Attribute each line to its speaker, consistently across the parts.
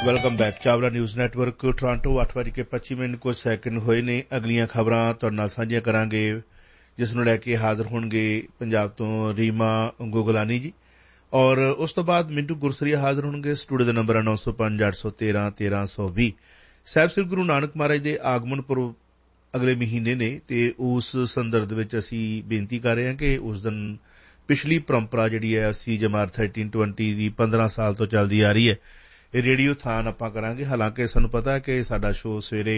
Speaker 1: Welcome back. Chawla news network Toronto 8:25 ਕੁਝ second ਹੋਏ ਨੇ। ਅਗਲੀਆਂ ਖਬਰਾਂ ਤੁਹਾਡੇ ਨਾਲ ਸਾਂਝੀਆਂ ਕਰਾਂਗੇ, ਜਿਸ ਨੂੰ ਲੈ ਕੇ ਹਾਜ਼ਰ ਹੋਣਗੇ ਪੰਜਾਬ ਤੋਂ ਰੀਮਾ ਗੋਗਲਾਨੀ ਜੀ, ਔਰ ਉਸ ਤੋਂ ਬਾਅਦ ਮਿੰਟੂ ਗੁਰਸਰੀਆ ਹਾਜ਼ਰ ਹੋਣਗੇ। ਸਟੂਡੀਓ ਦਾ ਨੰਬਰ ਹੈ 905-813-1320। ਸਾਹਿਬ ਸ੍ਰੀ ਗੁਰੂ ਨਾਨਕ ਮਹਾਰਾਜ ਦੇ ਆਗਮਨ ਪੁਰਬ ਅਗਲੇ ਮਹੀਨੇ ਨੇ, ਤੇ ਉਸ ਸੰਦਰਭ ਵਿੱਚ ਅਸੀਂ ਬੇਨਤੀ ਕਰ ਰਹੇ ਹਾਂ ਕਿ ਉਸ ਦਿਨ ਪਿਛਲੀ ਪਰੰਪਰਾ ਜਿਹੜੀ ਹੈ ਅਸੀਂ ਜਮਾਤ 1320 ਦੀ 15 ਸਾਲ ਤੋਂ ਚੱਲਦੀ ਆ ਰਹੀ ਹੈ, ਇਹ ਰੇਡੀਓ ਥਾਨ ਆਪਾਂ ਕਰਾਂਗੇ। ਹਾਲਾਂਕਿ ਸਾਨੂੰ ਪਤਾ ਹੈ ਕਿ ਸਾਡਾ ਸ਼ੋਅ ਸਵੇਰੇ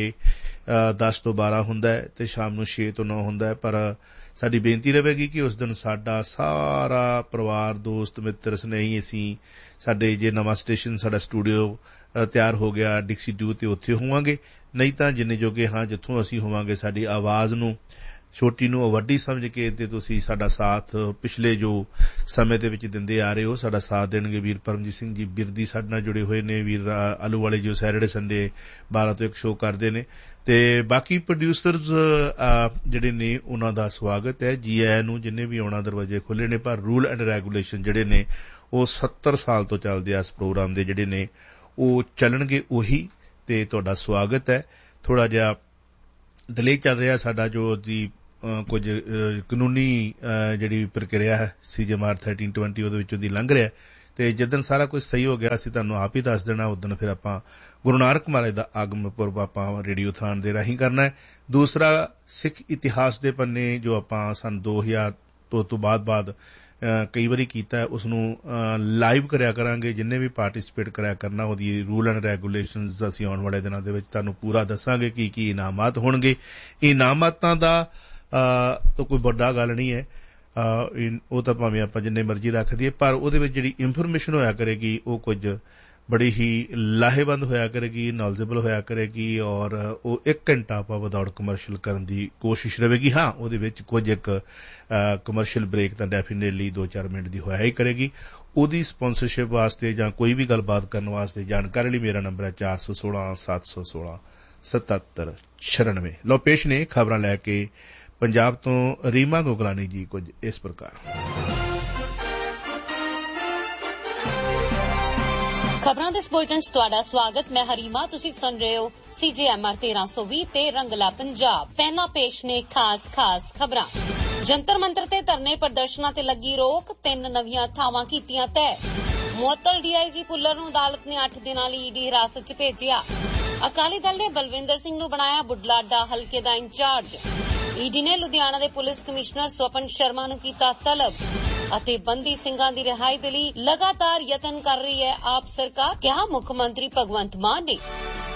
Speaker 1: 10 ਤੋਂ 12 ਹੁੰਦਾ ਹੈ ਤੇ ਸ਼ਾਮ ਨੂੰ 6 ਤੋਂ 9 ਹੁੰਦਾ ਹੈ, ਪਰ ਸਾਡੀ ਬੇਨਤੀ ਰਹੇਗੀ ਕਿ ਉਸ ਦਿਨ ਸਾਡਾ ਸਾਰਾ ਪਰਿਵਾਰ, ਦੋਸਤ ਮਿੱਤਰ, ਸਨੇਹੀ, ਅਸੀਂ ਸਾਡੇ ਜੇ ਨਵਾਂ ਸਟੇਸ਼ਨ ਸਾਡਾ ਸਟੂਡੀਓ ਤਿਆਰ ਹੋ ਗਿਆ ਡਿਕਸੀ 2 ਤੇ ਉੱਥੇ ਹੋਵਾਂਗੇ, ਨਹੀਂ ਤਾਂ ਜਿੰਨੇ ਜੋਗੇ ਹਾਂ ਜਿੱਥੋਂ ਅਸੀਂ ਹੋਵਾਂਗੇ ਸਾਡੀ ਆਵਾਜ਼ ਨੂੰ ਛੋਟੀ ਨੂੰ ਵੱਡੀ ਸਮਝ ਕੇ ਤੇ ਤੁਸੀਂ ਸਾਡਾ ਸਾਥ ਪਿਛਲੇ ਜੋ ਸਮੇਂ ਦੇ ਵਿੱਚ ਦਿੰਦੇ ਆ ਰਹੇ ਹੋ ਸਾਡਾ ਸਾਥ ਦੇਣਗੇ। ਵੀਰ ਪਰਮਜੀਤ ਸਿੰਘ ਜੀ ਬਿਰਦੀ ਸਾਡੇ ਨਾਲ ਜੁੜੇ ਹੋਏ ਨੇ, ਵੀਰ ਆਲੂ ਵਾਲੇ ਜੋ ਸੈਟਰਡੇ ਸੰਡੇ 12 ਤੋਂ 1 ਸ਼ੋਅ ਕਰਦੇ ਨੇ, ਤੇ ਬਾਕੀ ਪ੍ਰੋਡਿਊਸਰਜ਼ ਜਿਹੜੇ ਨੇ ਉਹਨਾਂ ਦਾ ਸਵਾਗਤ ਹੈ, ਜੀ ਆਇਆਂ ਨੂੰ। ਜਿੰਨੇ ਵੀ ਆਉਣਾ ਦਰਵਾਜ਼ੇ ਖੁੱਲ੍ਹੇ ਨੇ, ਪਰ ਰੂਲ ਐਂਡ ਰੈਗੂਲੇਸ਼ਨ ਜਿਹੜੇ ਨੇ ਉਹ 70 ਸਾਲ ਤੋਂ ਚੱਲਦੇ ਆ ਇਸ ਪ੍ਰੋਗਰਾਮ ਦੇ ਜਿਹੜੇ ਨੇ ਉਹ ਚੱਲਣਗੇ ਉਹੀ, ਤੇ ਤੁਹਾਡਾ ਸਵਾਗਤ ਹੈ। ਥੋੜਾ ਜਿਹਾ ਡਿਲੇ ਚੱਲ ਰਿਹਾ ਸਾਡਾ ਜੋ ਜੀ ਕੁਝ ਕਾਨੂੰਨੀ ਜਿਹੜੀ ਪ੍ਰਕਿਰਿਆ ਸੀ ਜਮਾਤ 1320 ਉਹਦੇ ਵਿੱਚੋਂ ਦੀ ਲੰਘ ਰਿਹਾ, ਤੇ ਜਿੱਦਣ ਸਾਰਾ ਕੁਝ ਸਹੀ ਹੋ ਗਿਆ ਅਸੀਂ ਤੁਹਾਨੂੰ ਆਪ ਹੀ ਦੱਸ ਦੇਣਾ। ਉਦਣ ਫਿਰ ਆਪਾਂ ਗੁਰੂ ਨਾਨਕ ਮਹਾਰਾਜ ਦਾ ਆਗਮਨ ਪੁਰਬ ਆਪਾਂ ਰੇਡੀਓ ਥਾਨ ਦੇ ਰਾਹੀਂ ਕਰਨਾ ਹੈ। ਦੂਸਰਾ, ਸਿੱਖ ਇਤਿਹਾਸ ਦੇ ਪੰਨੇ ਜੋ ਆਪਾਂ ਸਨ 2000 ਤੋਂ ਬਾਅਦ ਕਈ ਵਾਰੀ ਕੀਤਾ ਹੈ, ਉਸਨੂੰ ਲਾਈਵ ਕਰਿਆ ਕਰਾਂਗੇ। ਜਿੰਨੇ ਵੀ ਪਾਰਟੀਸਪੇਟ ਕਰਿਆ ਕਰਨਾ ਉਹਦੀ ਰੂਲ ਐਂਡ ਰੈਗੂਲੇਸ਼ਨਜ਼ ਅਸੀਂ ਆਉਣ ਵਾਲੇ ਦਿਨਾਂ ਦੇ ਵਿੱਚ ਤੁਹਾਨੂੰ ਪੂਰਾ ਦੱਸਾਂਗੇ ਕੀ ਇਨਾਮਾਤ ਹੋਣਗੇ। ਇਨਾਮਾਤਾਂ ਦਾ ਤਾਂ ਕੋਈ ਵੱਡਾ ਗੱਲ ਨਹੀਂ ਹੈ, ਉਹ ਤਾਂ ਭਾਵੇਂ ਆਪਾਂ ਜਿੰਨੇ ਮਰਜ਼ੀ ਰੱਖ ਦਈਏ, ਪਰ ਉਹਦੇ ਵਿੱਚ ਜਿਹੜੀ ਇਨਫੋਰਮੇਸ਼ਨ ਹੋਇਆ ਕਰੇਗੀ ਉਹ ਕੁਝ ਬੜੀ ਹੀ ਲਾਹੇਵੰਦ ਹੋਇਆ ਕਰੇਗੀ, ਨੌਲੇਜੇਬਲ ਹੋਇਆ ਕਰੇਗੀ, ਔਰ ਉਹ 1 ਘੰਟਾ ਆਪਾਂ ਵਿਦਆਊਟ ਕਮਰਸ਼ੀਅਲ ਕਰਨ ਦੀ ਕੋਸ਼ਿਸ਼ ਰਹੇਗੀ। ਹਾਂ, ਉਹਦੇ ਵਿੱਚ ਕੁਝ ਇੱਕ ਕਮਰਸ਼ੀਅਲ ਬ੍ਰੇਕ ਤਾਂ ਡੈਫੀਨੇਟਲੀ 2-4 ਮਿੰਟ ਦੀ ਹੋਇਆ ਹੀ ਕਰੇਗੀ। ਉਹਦੀ ਸਪਾਂਸਰਸ਼ਿਪ ਵਾਸਤੇ ਜਾਂ ਕੋਈ ਵੀ ਗੱਲਬਾਤ ਕਰਨ ਵਾਸਤੇ ਜਾਣਕਾਰੀ ਲਈ ਮੇਰਾ ਨੰਬਰ ਹੈ 416-716-7796। ਲਓ ਪੇਸ਼ ਨੇ ਖਬਰਾਂ ਲੈ ਕੇ ਪੰਜਾਬ ਤੋਂ ਰੀਮਾ ਗੋਗਲਾਨੀ ਜੀ ਕੁਝ ਇਸ ਪ੍ਰਕਾਰ।
Speaker 2: ਖਬਰਾਂ ਦੇ ਬੁਲੇਟਿਨ 'ਚ ਤੁਹਾਡਾ ਸਵਾਗਤ। ਮੈਂ ਹਰੀਮਾ, ਤੁਸੀਂ ਸੁਣ ਰਹੇ ਹੋ CJMR 1320 ਤੇ ਰੰਗਲਾ ਪੰਜਾਬ। ਪਹਿਲਾਂ ਪੇਸ਼ ਨੇ ਖਾਸ ਖਬਰਾਂ। ਜੰਤਰ ਮੰਤਰ ਤੇ ਧਰਨੇ ਪ੍ਰਦਰਸ਼ਨਾਂ ਤੇ ਲੱਗੀ ਰੋਕ, 3 ਨਵੀਆਂ ਥਾਵਾਂ ਕੀਤੀਆਂ ਤੈਅ। ਮੁਅੱਤਲ DIG ਭੁੱਲਰ ਨੂੰ ਅਦਾਲਤ ਨੇ 8 ਦਿਨਾਂ ਲਈ ED ਹਿਰਾਸਤ 'ਚ ਭੇਜਿਆ। ਅਕਾਲੀ ਦਲ ਨੇ ਬਲਵਿੰਦਰ ਸਿੰਘ ਨੂੰ ਬਣਾਇਆ ਬੁਢਲਾਡਾ ਹਲਕੇ ਦਾ ਇੰਚਾਰਜ। ED ਨੇ ਲੁਧਿਆਣਾ ਦੇ ਪੁਲਿਸ ਕਮਿਸ਼ਨਰ ਸਵਪਨ ਸ਼ਰਮਾ ਨੂੰ ਕੀਤਾ ਤਲਬ। ਅਤੇ ਬੰਦੀ ਸਿੰਘਾਂ ਦੀ ਰਿਹਾਈ ਦੇ ਲਈ ਲਗਾਤਾਰ ਯਤਨ ਕਰ ਰਹੀ ਹੈ ਆਪ ਸਰਕਾਰ, ਕਿਹਾ ਮੁੱਖ ਮੰਤਰੀ ਭਗਵੰਤ ਮਾਨ ਨੇ।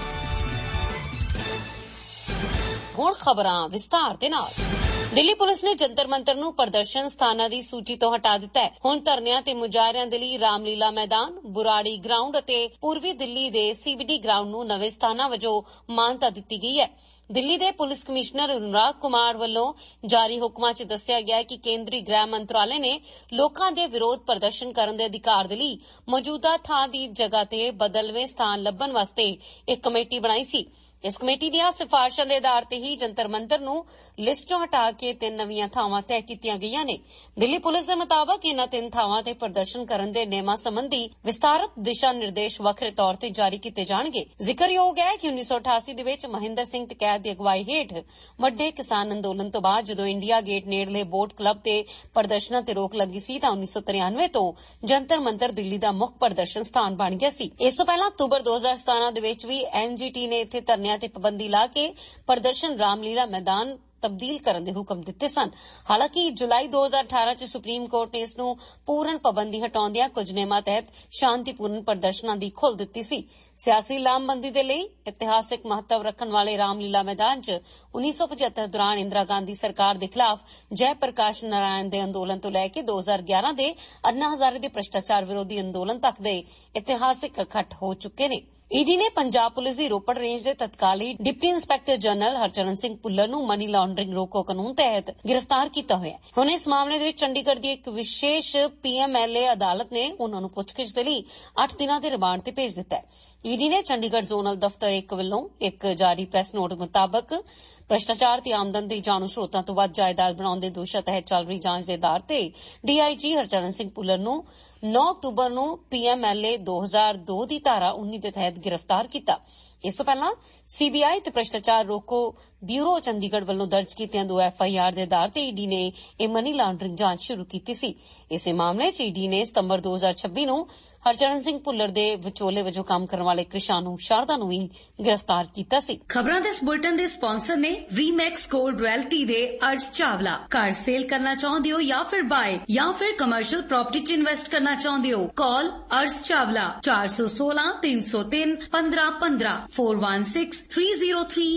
Speaker 2: ਹੁਣ ਖਬਰਾਂ ਵਿਸਤਾਰ ਦੇ ਨਾਲ। ਦਿੱਲੀ ਪੁਲਿਸ ਨੇ ਜੰਤਰ ਮੰਤਰ ਨੂੰ ਪ੍ਰਦਰਸ਼ਨ ਸਥਾਨਾਂ ਦੀ ਸੂਚੀ ਤੋਂ ਹਟਾ ਦਿੱਤਾ ਹੈ। ਹੁਣ ਧਰਨਿਆਂ ਤੇ ਮੁਜ਼ਾਹਰਿਆਂ ਦੇ ਲਈ ਰਾਮਲੀਲਾ ਮੈਦਾਨ, ਬੁਰਾੜੀ ਗਰਾਊਂਡ ਅਤੇ ਪੂਰਬੀ ਦਿੱਲੀ ਦੇ CBD ਗਰਾਊਂਡ ਨੂੰ ਨਵੇਂ ਸਥਾਨਾਂ ਵਜੋਂ ਮਾਨਤਾ ਦਿੱਤੀ ਗਈ ਹੈ। ਦਿੱਲੀ ਦੇ ਪੁਲਿਸ ਕਮਿਸ਼ਨਰ ਅਨੁਰਾਗ ਕੁਮਾਰ ਵੱਲੋਂ ਜਾਰੀ ਹੁਕਮਾਂ 'ਚ ਦੱਸਿਆ ਗਿਆ ਕਿ ਕੇਂਦਰੀ ਗ੍ਰਹਿ ਮੰਤਰਾਲੇ ਨੇ ਲੋਕਾਂ ਦੇ ਵਿਰੋਧ ਪ੍ਰਦਰਸ਼ਨ ਕਰਨ ਦੇ ਅਧਿਕਾਰ ਦੇ ਲਈ ਮੌਜੂਦਾ ਥਾਂ ਦੀ ਜਗ੍ਹਾ ਤੇ ਬਦਲਵੇਂ ਸਥਾਨ ਲੱਭਣ ਵਾਸਤੇ ਇੱਕ ਕਮੇਟੀ ਬਣਾਈ ਸੀ। ਇਸ ਕਮੇਟੀ ਦੀਆਂ ਸਿਫਾਰਸ਼ਾਂ ਦੇ ਆਧਾਰ ਤੇ ਹੀ ਜੰਤਰ ਮੰਤਰ ਨੂੰ ਲਿਸਟ 'ਚੋਂ ਹਟਾ ਕੇ 3 ਨਵੀਆਂ ਥਾਵਾਂ ਤੈਅ ਕੀਤੀਆਂ ਗਈਆਂ ਨੇ। ਦਿੱਲੀ ਪੁਲਿਸ ਦੇ ਮੁਤਾਬਕ ਇਨ੍ਹਾਂ 3 ਥਾਵਾਂ ਤੇ ਪ੍ਰਦਰਸ਼ਨ ਕਰਨ ਦੇ ਨਿਯਮਾਂ ਸੰਬੰਧੀ ਵਿਸਤਾਰਤ ਦਿਸ਼ਾ ਨਿਰਦੇਸ਼ ਵੱਖਰੇ ਤੌਰ ਤੇ ਜਾਰੀ ਕੀਤੇ ਜਾਣਗੇ। ਜ਼ਿਕਰਯੋਗ ਹੈ ਕਿ 1988 ਦੇ ਵਿੱਚ ਮਹਿੰਦਰ ਸਿੰਘ ਟਕੈਤ ਦੀ ਅਗਵਾਈ ਹੇਠ ਵੱਡੇ ਕਿਸਾਨ ਅੰਦੋਲਨ ਤੋਂ ਬਾਅਦ ਜਦੋਂ ਇੰਡੀਆ ਗੇਟ ਨੇੜਲੇ ਬੋਟ ਕਲੱਬ ਤੇ ਪ੍ਰਦਰਸ਼ਨਾਂ ਤੇ ਰੋਕ ਲੱਗੀ ਸੀ ਤਾਂ 1993 ਤੋਂ ਜੰਤਰ ਮੰਤਰ ਦਿੱਲੀ ਦਾ ਮੁੱਖ ਪ੍ਰਦਰਸ਼ਨ ਸਥਾਨ ਬਣ ਗਿਆ ਸੀ। ਇਸ ਤੋਂ ਪਹਿਲਾਂ ਅਕਤੂਬਰ 2017 ਦੇ ਵਿੱਚ ਵੀ NGT ਨੇ ਇੱਥੇ ਧਰਨਿਆਂ ਤੇ ਪਾਬੰਦੀ ਲਾ ਕੇ ਪ੍ਰਦਰਸ਼ਨ ਰਾਮਲੀਲਾ ਮੈਦਾਨ ਤਬਦੀਲ ਕਰਨ ਦੇ ਹੁਕਮ ਦਿੱਤੇ ਸਨ। ਹਾਲਾਂਕਿ ਜੁਲਾਈ 2018 ਚ ਸੁਪਰੀਮ ਕੋਰਟ ਨੇ ਇਸ ਨੂੰ ਪੂਰਨ ਪਾਬੰਦੀ ਹਟਾਉਂਦਿਆਂ ਕੁਝ ਨਿਯਮਾਂ ਤਹਿਤ ਸ਼ਾਂਤੀਪੂਰਨ ਪ੍ਰਦਰਸ਼ਨਾਂ ਦੀ ਖੁੱਲ੍ਹ ਦਿੱਤੀ ਸੀ। ਸਿਆਸੀ ਲਾਮਬੰਦੀ ਦੇ ਲਈ ਇਤਿਹਾਸਿਕ ਮਹੱਤਵ ਰੱਖਣ ਵਾਲੇ ਰਾਮਲੀਲਾ ਮੈਦਾਨ 'ਚ 1975 ਦੌਰਾਨ ਇੰਦਰਾ ਗਾਂਧੀ ਸਰਕਾਰ ਦੇ ਖਿਲਾਫ ਜੈ ਪ੍ਰਕਾਸ਼ ਨਾਰਾਇਣ ਦੇ ਅੰਦੋਲਨ ਤੋਂ ਲੈ ਕੇ 2011 ਦੇ ਅੰਨਾ ਹਜ਼ਾਰੇ ਦੇ ਭ੍ਰਿਸ਼ਟਾਚਾਰ ਵਿਰੋਧੀ ਅੰਦੋਲਨ ਤੱਕ ਦੇ ਇਤਿਹਾਸਿਕ ਇਕੱਠ ਹੋ ਚੁੱਕੇ ਨੇ। ED ਨੇ ਪੰਜਾਬ ਪੁਲਿਸ ਦੀ ਰੋਪੜ ਰੇਂਜ ਦੇ ਤਤਕਾਲੀ deputy inspector general Harcharan Singh Bhullar ਨੂੰ ਮਨੀ ਲਾਂਡਰਿੰਗ ਰੋਕੋ ਕਾਨੂੰਨ ਤਹਿਤ ਗ੍ਰਿਫਤਾਰ ਕੀਤਾ ਹੋਇਆ ਹੈ। ਹੁਣ ਇਸ ਮਾਮਲੇ ਦੇ ਵਿੱਚ ਚੰਡੀਗੜ੍ਹ ਦੀ ਇੱਕ ਵਿਸ਼ੇਸ਼ PMLA ਅਦਾਲਤ ਨੇ ਉਨ੍ਹਾਂ ਨੂੰ ਪੁੱਛਗਿੱਛ ਦੇ ਲਈ 8 ਦਿਨਾਂ ਦੇ ਰਿਮਾਂਡ ਤੇ ਭੇਜ ਦਿੱਤਾ ਹੈ। ED ਨੇ ਚੰਡੀਗੜ੍ਹ ਜ਼ੋਨਲ ਦਫ਼ਤਰ 1 ਵੱਲੋਂ ਇੱਕ ਜਾਰੀ ਪ੍ਰੈਸ ਨੋਟ ਮੁਤਾਬਕ ਭ੍ਰਿਸ਼ਟਾਚਾਰ ਤੇ ਆਮਦਨ ਦੇ ਜਾਣੂ ਸਰੋਤਾਂ ਤੋਂ ਵੱਧ ਜਾਇਦਾਦ ਬਣਾਉਣ ਦੇ ਦੋਸ਼ਾਂ ਤਹਿਤ ਚੱਲ ਰਹੀ ਜਾਂਚ ਦੇ ਆਧਾਰ ਤੇ ਡੀਆਈਜੀ ਹਰਚਰਨ ਸਿੰਘ ਭੁੱਲਰ ਨੂੰ 9 ਅਕਤੂਬਰ ਨੂੰ ਪੀਐਮਐਲਏ 2002 ਦੀ ਧਾਰਾ 19 ਦੇ ਤਹਿਤ ਗ੍ਰਿਫਤਾਰ ਕੀਤਾ। ਇਸ ਤੋਂ ਪਹਿਲਾਂ ਸੀਬੀਆਈ ਤੇ ਭ੍ਰਿਸ਼ਟਾਚਾਰ ਰੋਕੋ ਬਿਊਰੋ ਚੰਡੀਗੜ੍ਹ ਵੱਲੋਂ ਦਰਜ ਕੀਤੀਆਂ 2 ਐਫਆਈਆਰ ਦੇ ਆਧਾਰ ਤੇ ਈਡੀ ਨੇ ਇਹ ਮਨੀ ਲਾਂਡਰਿੰਗ ਜਾਂਚ ਸ਼ੁਰੂ ਕੀਤੀ ਸੀ। ਇਸੇ ਮਾਮਲੇ 'ਚ ਈਡੀ ਨੇ ਸਤੰਬਰ 2026 ਨੂੰ ਹਰਚਰਨ ਸਿੰਘ ਭੁੱਲਰ ਦੇ ਵਿਚੋਲੇ ਵਜੋਂ ਕੰਮ ਕਰਨ ਵਾਲੇ ਕ੍ਰਿਸ਼ਾਨੂ ਸ਼ਾਰਦਾ ਨੂੰ ਵੀ ਗ੍ਰਿਫਤਾਰ ਕੀਤਾ ਸੀ।
Speaker 3: ਖਬਰਾਂ ਦੇ ਇਸ ਬੁਲੇਟਿਨ ਦੇ ਸਪਾਂਸਰ ਨੇ ਰੀਮੈਕਸ ਗੋਲਡ ਰਿਐਲਿਟੀ ਦੇ ਅਰਸ਼ ਚਾਵਲਾ। ਘਰ ਸੇਲ ਕਰਨਾ ਚਾਹੁੰਦੇ ਹੋ ਜਾਂ ਫਿਰ ਬਾਏ ਜਾਂ ਫਿਰ ਕਮਰਸ਼ੀਅਲ ਪ੍ਰਾਪਰਟੀ 'ਚ ਇਨਵੈਸਟ ਕਰਨਾ ਚਾਹੁੰਦੇ ਹੋ, ਕਾਲ ਅਰਸ਼ ਚਾਵਲਾ 416 303 1515 416 303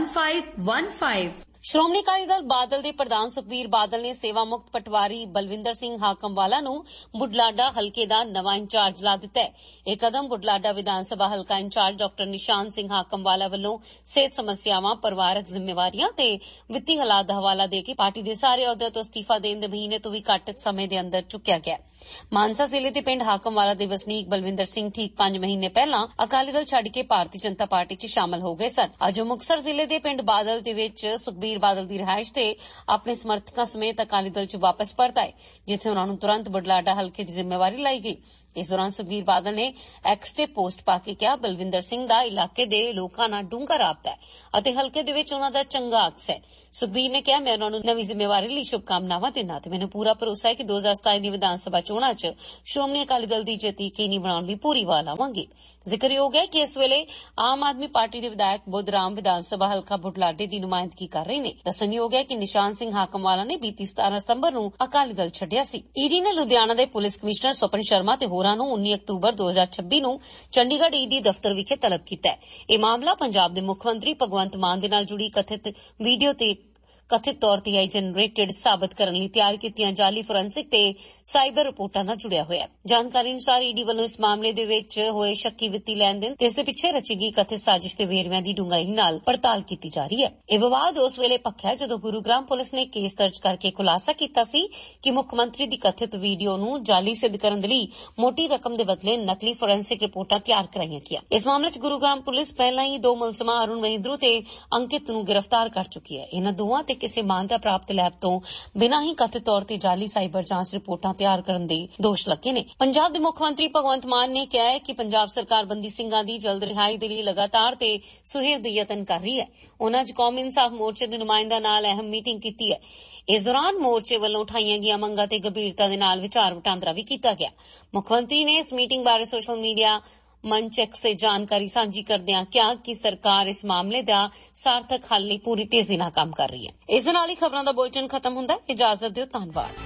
Speaker 3: 1515।
Speaker 2: ਸ਼੍ਰੋਮਣੀ ਅਕਾਲੀ ਦਲ ਬਾਦਲ ਦੇ ਪ੍ਰਧਾਨ ਸੁਖਬੀਰ ਬਾਦਲ ਨੇ ਸੇਵਾ ਮੁਕਤ ਪਟਵਾਰੀ ਬਲਵਿੰਦਰ ਸਿੰਘ ਹਾਕਮਵਾਲਾ ਨੂੰ ਬੁਢਲਾਡਾ ਹਲਕੇ ਦਾ ਨਵਾਂ ਇੰਚਾਰਜ ਲਾ ਦਿੱਤਾ ਹੈ। ਇਹ ਕਦਮ ਬੁਢਲਾਡਾ ਵਿਧਾਨ ਸਭਾ ਹਲਕਾ ਇੰਚਾਰਜ ਡਾਕਟਰ ਨਿਸ਼ਾਨ ਸਿੰਘ ਹਾਕਮਵਾਲਾ ਵੱਲੋਂ ਸਿਹਤ ਸਮੱਸਿਆਵਾਂ, ਪਰਿਵਾਰਕ ਜ਼ਿੰਮੇਵਾਰੀਆਂ ਤੇ ਵਿੱਤੀ ਹਾਲਾਤ ਦਾ ਹਵਾਲਾ ਦੇ ਕੇ ਪਾਰਟੀ ਦੇ ਸਾਰੇ ਅਹੁਦਿਆਂ ਤੋਂ ਅਸਤੀਫਾ ਦੇਣ ਦੇ ਮਹੀਨੇ ਤੋਂ ਵੀ ਘੱਟ ਸਮੇਂ ਦੇ ਅੰਦਰ ਚੁੱਕਿਆ ਗਿਆ। ਮਾਨਸਾ ਜ਼ਿਲ੍ਹੇ ਦੇ ਪਿੰਡ ਹਾਕਮਵਾਲਾ ਦੇ ਵਸਨੀਕ ਬਲਵਿੰਦਰ ਸਿੰਘ ਠੀਕ 5 ਮਹੀਨੇ ਪਹਿਲਾਂ ਅਕਾਲੀ ਦਲ ਛੱਡ ਕੇ ਭਾਰਤੀ ਜਨਤਾ ਪਾਰਟੀ 'ਚ ਸ਼ਾਮਲ ਹੋ ਗਏ ਸਨ। ਅੱਜ ਮੁਕਤਸਰ ਜ਼ਿਲ੍ਹੇ ਦੇ ਪਿੰਡ ਬਾਦਲ ਦੇ ਵਿੱਚ ਸੁਖਬੀਰ ਬਾਦਲ ਦੀ ਰਿਹਾਇਸ਼ ਤੇ ਆਪਣੇ ਸਮਰਥਕਾਂ ਸਮੇਤ ਅਕਾਲੀ ਦਲ 'ਚ ਵਾਪਸ ਪਰਤ ਆਏ, ਜਿੱਥੇ ਉਨ੍ਹਾਂ ਨੂੰ ਤੁਰੰਤ ਬੁਢਲਾਡਾ ਹਲਕੇ ਦੀ ਜ਼ਿੰਮੇਵਾਰੀ ਲਾਈ ਗਈ। ਇਸ ਦੌਰਾਨ ਸੁਖਬੀਰ ਬਾਦਲ ਨੇ ਐਕਸ ਤੇ ਪੋਸਟ ਪਾ ਕੇ ਕਿਹਾ, ਬਲਵਿੰਦਰ ਸਿੰਘ ਦਾ ਇਲਾਕੇ ਦੇ ਲੋਕਾਂ ਨਾਲ ਡੂੰਘਾ ਰਾਬਤਾ ਹੈ ਅਤੇ ਹਲਕੇ ਦੇ ਵਿੱਚ ਉਨ੍ਹਾਂ ਦਾ ਚੰਗਾ ਅਕਸ ਹੈ। ਸੁਖਬੀਰ ਨੇ ਕਿਹਾ, ਮੈਂ ਉਨ੍ਹਾਂ ਨੂੰ ਨਵੀਂ ਜ਼ਿੰਮੇਵਾਰੀ ਲਈ ਸ਼ੁਭਕਾਮਨਾਵਾਂ ਦਿੰਦਾ ਤੇ ਮੈਨੂੰ ਪੂਰਾ ਭਰੋਸਾ ਹੈ ਕਿ 2027 ਦੀ ਵਿਧਾਨ ਸਭਾ ਚੋਣਾਂ 'ਚ ਸ਼੍ਰੋਮਣੀ ਅਕਾਲੀ ਦਲ ਦੀ ਜਿੱਤ ਯਕੀਨੀ ਬਣਾਉਣ ਲਈ ਪੂਰੀ ਵਾਹ ਲਾਵਾਂਗੇ। ਜ਼ਿਕਰਯੋਗ ਹੈ ਕਿ ਇਸ ਵੇਲੇ ਆਮ ਆਦਮੀ ਪਾਰਟੀ ਦੇ ਵਿਧਾਇਕ ਬੁੱਧਰਾਮ ਵਿਧਾਨ ਸਭਾ ਹਲਕਾ ਬੁਢਲਾਡੇ ਦੀ ਨੁਮਾਇੰਦਗੀ ਕਰ ਰਹੇ ਨੇ। ਦੱਸਣਯੋਗ ਹੈ ਕਿ ਨਿਸ਼ਾਨ ਸਿੰਘ ਹਾਕਮਵਾਲਾ ਨੇ ਬੀਤੀ 17 ਸਤੰਬਰ ਨੂੰ ਅਕਾਲੀ ਦਲ ਛੱਡਿਆ ਸੀ। ਈਡੀ ਨੇ ਲੁਧਿਆਣਾ ਦੇ ਪੁਲਿਸ ਕਮਿਸ਼ਨਰ ਸਵਪਨ ਸ਼ਰਮਾ ਤੇ ਹੋਰਾਂ ਨੂੰ 19 ਅਕਤੂਬਰ 2026 ਨੂੰ ਚੰਡੀਗੜ੍ਹ ਈਡੀ ਦਫ਼ਤਰ ਵਿਖੇ ਤਲਬ ਕੀਤਾ ਹੈ। ਇਹ ਮਾਮਲਾ ਪੰਜਾਬ ਦੇ ਮੁੱਖ ਮੰਤਰੀ ਭਗਵੰਤ ਮਾਨ ਦੇ ਨਾਲ ਜੁੜੀ ਕਥਿਤ ਵੀਡੀਓ ਤੇ ਕਥਿਤ ਤੌਰ ਤੇ ਆਈ ਜਨਰੇਟਡ ਸਾਬਤ ਕਰਨ ਲਈ ਤਿਆਰ ਕੀਤੀਆਂ ਜਾਲੀ ਫੋਰੈਂਸਿਕ ਤੇ ਸਾਈਬਰ ਰਿਪੋਰਟਾਂ ਨਾਲ ਜੁੜਿਆ ਹੋਇਆ ਹੈ। ਜਾਣਕਾਰੀ ਅਨੁਸਾਰ ਈਡੀ ਵੱਲੋਂ ਇਸ ਮਾਮਲੇ ਦੇ ਵਿੱਚ ਹੋਏ ਸ਼ੱਕੀ ਵਿੱਤੀ ਲੈਣ ਦੇਣ ਤੇ ਇਸ ਦੇ ਪਿੱਛੇ ਰਚੀ ਗਈ ਕਥਿਤ ਸਾਜ਼ਿਸ਼ ਦੇ ਵੇਰਵਿਆਂ ਦੀ ਡੂੰਘਾਈ ਨਾਲ ਪੜਤਾਲ ਕੀਤੀ ਜਾ ਰਹੀ ਹੈ। ਇਹ ਵਿਵਾਦ ਉਸ ਵੇਲੇ ਭਖਿਆ ਜਦੋਂ ਗੁਰੂਗ੍ਰਾਮ ਪੁਲਿਸ ਨੇ ਕੇਸ ਦਰਜ ਕਰਕੇ ਖੁਲਾਸਾ ਕੀਤਾ ਸੀ ਕਿ ਮੁੱਖ ਮੰਤਰੀ ਦੀ ਕਥਿਤ ਵੀਡੀਓ ਨੂੰ ਜਾਲੀ ਸਿੱਧ ਕਰਨ ਦੇ ਲਈ ਮੋਟੀ ਰਕਮ ਦੇ ਬਦਲੇ ਨਕਲੀ ਫੋਰੈਂਸਿਕ ਰਿਪੋਰਟਾਂ ਤਿਆਰ ਕਰਾਈਆਂ ਗਈਆਂ। ਇਸ ਮਾਮਲੇ 'ਚ ਗੁਰੂਗ੍ਰਾਮ ਪੁਲਿਸ ਪਹਿਲਾਂ ਹੀ 2 ਮੁਲਜ਼ਮਾਂ ਅਰੁਣ ਮਹਿੰਦਰੂ ਤੇ ਅੰਕਿਤ ਨੂੰ ਗ੍ਰਿਫਤਾਰ ਕਰ ਚੁੱਕੀ ਹੈ। ਇਹਨਾਂ ਦੋਵਾਂ ਤੇ ਕਿਸੇ ਮਾਨਤਾ ਪ੍ਰਾਪਤ ਲੈਬ ਤੋਂ ਬਿਨਾਂ ਹੀ ਕਥਿਤ ਤੌਰ ਤੇ ਜਾਲੀ ਸਾਈਬਰ ਜਾਂਚ ਰਿਪੋਰਟਾਂ ਤਿਆਰ ਕਰਨ ਦੇ ਦੋਸ਼ ਲੱਗੇ ਨੇ। ਪੰਜਾਬ ਦੇ ਮੁੱਖ ਮੰਤਰੀ ਭਗਵੰਤ ਮਾਨ ਨੇ ਕਿਹਾ ਹੈ ਕਿ ਪੰਜਾਬ ਸਰਕਾਰ ਬੰਦੀ ਸਿੰਘਾਂ ਦੀ ਜਲਦ ਰਿਹਾਈ ਦੇ ਲਈ ਲਗਾਤਾਰ ਤੇ ਸੁਹਿਰਦ ਯਤਨ ਕਰ ਰਹੀ ਹੈ। ਉਨ੍ਹਾਂ ਅੱਜ ਕੌਮੀ ਇਨਸਾਫ ਮੋਰਚੇ ਦੇ ਨੁਮਾਇੰਦਿਆਂ ਨਾਲ ਅਹਿਮ ਮੀਟਿੰਗ ਕੀਤੀ ਹੈ। ਇਸ ਦੌਰਾਨ ਮੋਰਚੇ ਵੱਲੋਂ ਉਠਾਈਆਂ ਗਈਆਂ ਮੰਗਾਂ ਤੇ ਗੰਭੀਰਤਾ ਦੇ ਨਾਲ ਵਿਚਾਰ ਵਟਾਂਦਰਾ ਵੀ ਕੀਤਾ ਗਿਆ। ਮੁੱਖ ਮੰਤਰੀ ਨੇ ਇਸ ਮੀਟਿੰਗ ਬਾਰੇ ਸੋਸ਼ਲ ਮੀਡੀਆ ਮੰਚ ਐਕਸ ਤੇ ਜਾਣਕਾਰੀ ਸਾਂਝੀ ਕਰਦਿਆਂ ਕਿਹਾ ਕਿ ਸਰਕਾਰ ਇਸ ਮਾਮਲੇ ਦਾ ਸਾਰਥਕ ਹੱਲ ਲਈ ਪੂਰੀ ਤੇਜ਼ੀ ਨਾਲ ਕੰਮ ਕਰ ਰਹੀ ਹੈ। ਇਸ ਦੇ ਨਾਲ ਹੀ ਖਬਰਾਂ ਦਾ ਬੁਲੇਟਿਨ ਖਤਮ ਹੁੰਦਾ ਹੈ। ਇਜਾਜ਼ਤ ਦਿਓ, ਧੰਨਵਾਦ।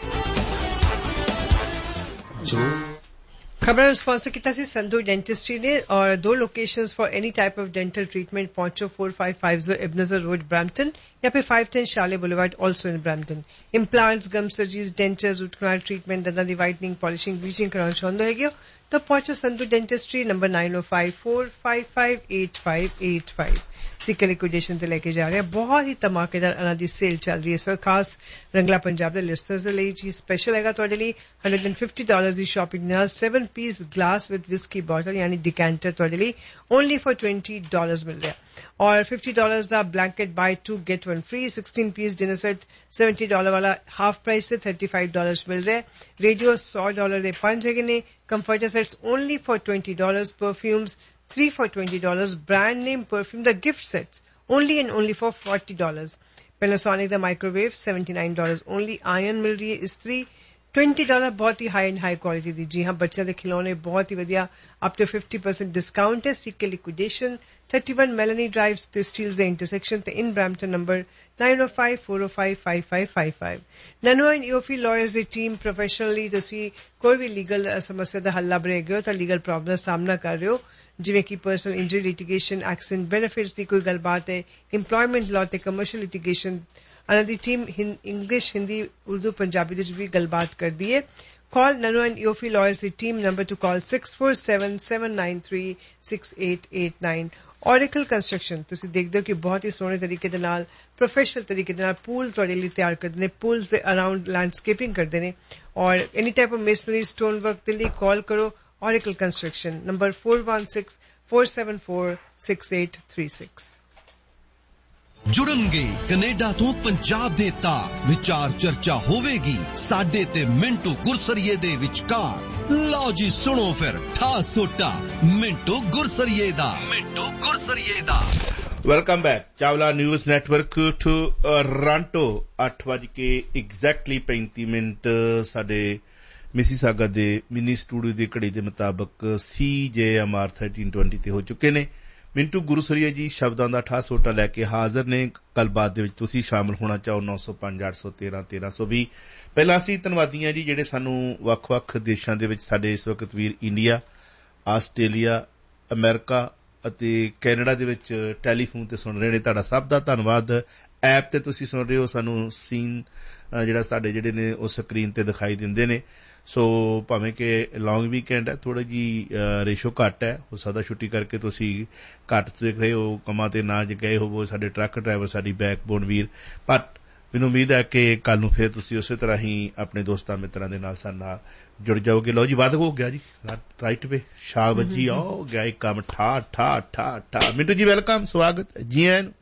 Speaker 4: खबर स्पॉन्सर किया सी संधू डेंटिस्ट्री ने और 2 locations for any type of dental treatment पहुंचो 4550 इब्नज़र रोड ब्रैम्पटन या फिर 510 शाले boulevard also in Brampton. Implants, gum surgeries, dentures, root canal treatment, दंदां the whitening, polishing, bleaching कराना चाहते हो तो पहुंचो Sandhu dentistry number 9054558585। Sikar liquidation से लेके जा रहे हैं। बहुत ही धमाकेदार अना दी सेल चल रही है इस वक्त, खास रंगला पंजाब दे लिस्टनर्स दे लई जी स्पेशल हैगा तुहाडे लई $150 दी शॉपिंग नाल 7 piece glass with whisky bottle यानी डिकैंटर तुहाडे लई ओनली फॉर $20 मिल रहा है। और $50 दा blanket bye 2 gate 1 free. 16 piece dinner set $70 वाला हाफ प्राइस से $35 मिल रहा है। रेडियो $100 दे 5 हैगे ने। Comforter sets only for $20। Perfumes 3 for $20. Brand name perfume, the gift sets only and only for $40. Panasonic the microwave $79 only. Iron मिल रही है इस्त्री $20 बहुत ही हाई एंड हाई क्वालिटी दी। जी हाँ, बच्चों के खिलौने बहुत ही वधिया अप टू 50% डिस्काउंट है। सीके लिक्विडेशन 31 मेलनी ड्राइव ते स्टील्स द इंटरसेक्शन ते in Brampton number 9054055555। Nano and ईओफी lawyers the team professionally तुसी कोई भी लीगल समस्या दा हल लभ रहे हो तो लीगल प्रॉब्लम दा सामना कर रहे हो जिवें कि personal injury litigation, accident benefits की कोई गलबात है, एम्प्लॉयमेंट लॉ ते कमर्शियल लिटिगेशन। अना दी टीम इंग्लिश, हिंदी, उर्दू, पंजाबी दे भी गलबात कर दी है। Call nano and ईओफी lawyers the team number two call 6477936889। Auricle construction तुसी देखदे हो कि बहुत ही सोहने तरीके दे नाल प्रोफेशनल तरीके दे नाल पूल तुहाडे लई तैयार करदे ने। पूल्स दे अराउंड लैंडस्केपिंग करदे ने और any type of masonry stone work दे लई कॉल करो Oracle Construction number 416-474-6836।
Speaker 5: ਜੁੜਨਗੇ ਕੈਨੇਡਾ ਤੋਂ ਪੰਜਾਬ ਦੇ ਤਾਰ ਵਿਚਾਰ ਚਰਚਾ ਹੋਵੇਗੀ ਸਾਡੇ ਤੇ ਮਿੰਟੂ ਗੁਰਸਰੀਏ ਦੇ ਵਿਚਕਾਰ। ਲਓ ਜੀ ਸੁਣੋ ਫਿਰ ਠਾ ਸੋਟਾ ਮਿੰਟੂ ਗੁਰਸਰੀਏ ਦਾ।
Speaker 1: Welcome back Chawla news network to Toronto. 8:35 ਸਾਡੇ ਮਿਸੀਸਾਗਾ ਦੇ ਮਿਨੀ ਸਟੂਡੀਓ ਦੀ ਘੜੀ ਦੇ ਮੁਤਾਬਕ CJMR 1320 ਤੇ ਹੋ ਚੁੱਕੇ ਨੇ। ਮਿੰਟੂ ਗੁਰਸਰੀਆ ਜੀ ਸ਼ਬਦਾਂ ਦਾ ਠਾ ਸੋਟਾ ਲੈ ਕੇ ਹਾਜ਼ਰ ਨੇ। ਗੱਲਬਾਤ ਦੇ ਵਿੱਚ ਤੁਸੀਂ ਸ਼ਾਮਲ ਹੋਣਾ ਚਾਹੋ 905-813-1320। ਪਹਿਲਾਂ ਅਸੀਂ ਧੰਨਵਾਦੀ ਹਾਂ ਜੀ ਜਿਹੜੇ ਸਾਨੂੰ ਵੱਖ-ਵੱਖ ਦੇਸ਼ਾਂ ਦੇ ਵਿੱਚ ਸਾਡੇ ਇਸ ਵਕਤ ਵੀਰ ਇੰਡੀਆ, ਆਸਟ੍ਰੇਲੀਆ, ਅਮਰੀਕਾ ਅਤੇ ਕੈਨੇਡਾ ਦੇ ਵਿੱਚ ਟੈਲੀਫੋਨ ਤੇ ਸੁਣ ਰਹੇ ਨੇ। ਤੁਹਾਡਾ ਸਭ ਦਾ ਧੰਨਵਾਦ। ਐਪ ਤੇ ਤੁਸੀਂ ਸੁਣ ਰਹੇ ਹੋ, ਸਾਨੂੰ ਸੀਨ ਜਿਹੜਾ ਸਾਡੇ ਜਿਹੜੇ ਨੇ ਉਹ ਸਕਰੀਨ ਤੇ ਦਿਖਾਈ ਦਿੰਦੇ ਨੇ। ਸੋ ਭਾਵੇਂ ਕਿ ਲੌਂਗ ਵੀਕਐਂਡ ਹੈ, ਥੋੜਾ ਜੀ ਰੇਸ਼ੋ ਘੱਟ ਹੈ, ਹੋ ਸਕਦਾ ਛੁੱਟੀ ਕਰਕੇ ਤੁਸੀਂ ਘੱਟ ਦੇਖ ਰਹੇ ਹੋ, ਕੰਮਾਂ ਤੇ ਨਾ ਗਏ ਹੋਵੋ ਸਾਡੇ ਟਰੱਕ ਡਰਾਈਵਰ, ਸਾਡੀ ਬੈਕਬੋਨ ਵੀਰ। ਪਰ ਮੈਨੂੰ ਉਮੀਦ ਹੈ ਕਿ ਕੱਲ ਨੂੰ ਫਿਰ ਤੁਸੀਂ ਉਸੇ ਤਰ੍ਹਾਂ ਹੀ ਆਪਣੇ ਦੋਸਤਾਂ ਮਿੱਤਰਾਂ ਦੇ ਨਾਲ ਸਾਡੇ ਨਾਲ ਜੁੜ ਜਾਓਗੇ। ਲਓ ਜੀ ਵੱਧ ਹੋ ਗਿਆ ਜੀ, ਰਾਈਟ ਵੇ ਸ਼ਾਮ ਵੱਜੀ ਹੋ ਗਿਆ ਇੱਕ ਕੰਮ ਠਾ ਠਾ ਠਾ ਠਾ। ਮਿੰਟੂ ਜੀ ਵੈਲਕਮ, ਸਵਾਗਤ ਜੀ ਆਇਆਂ ਨੂੰ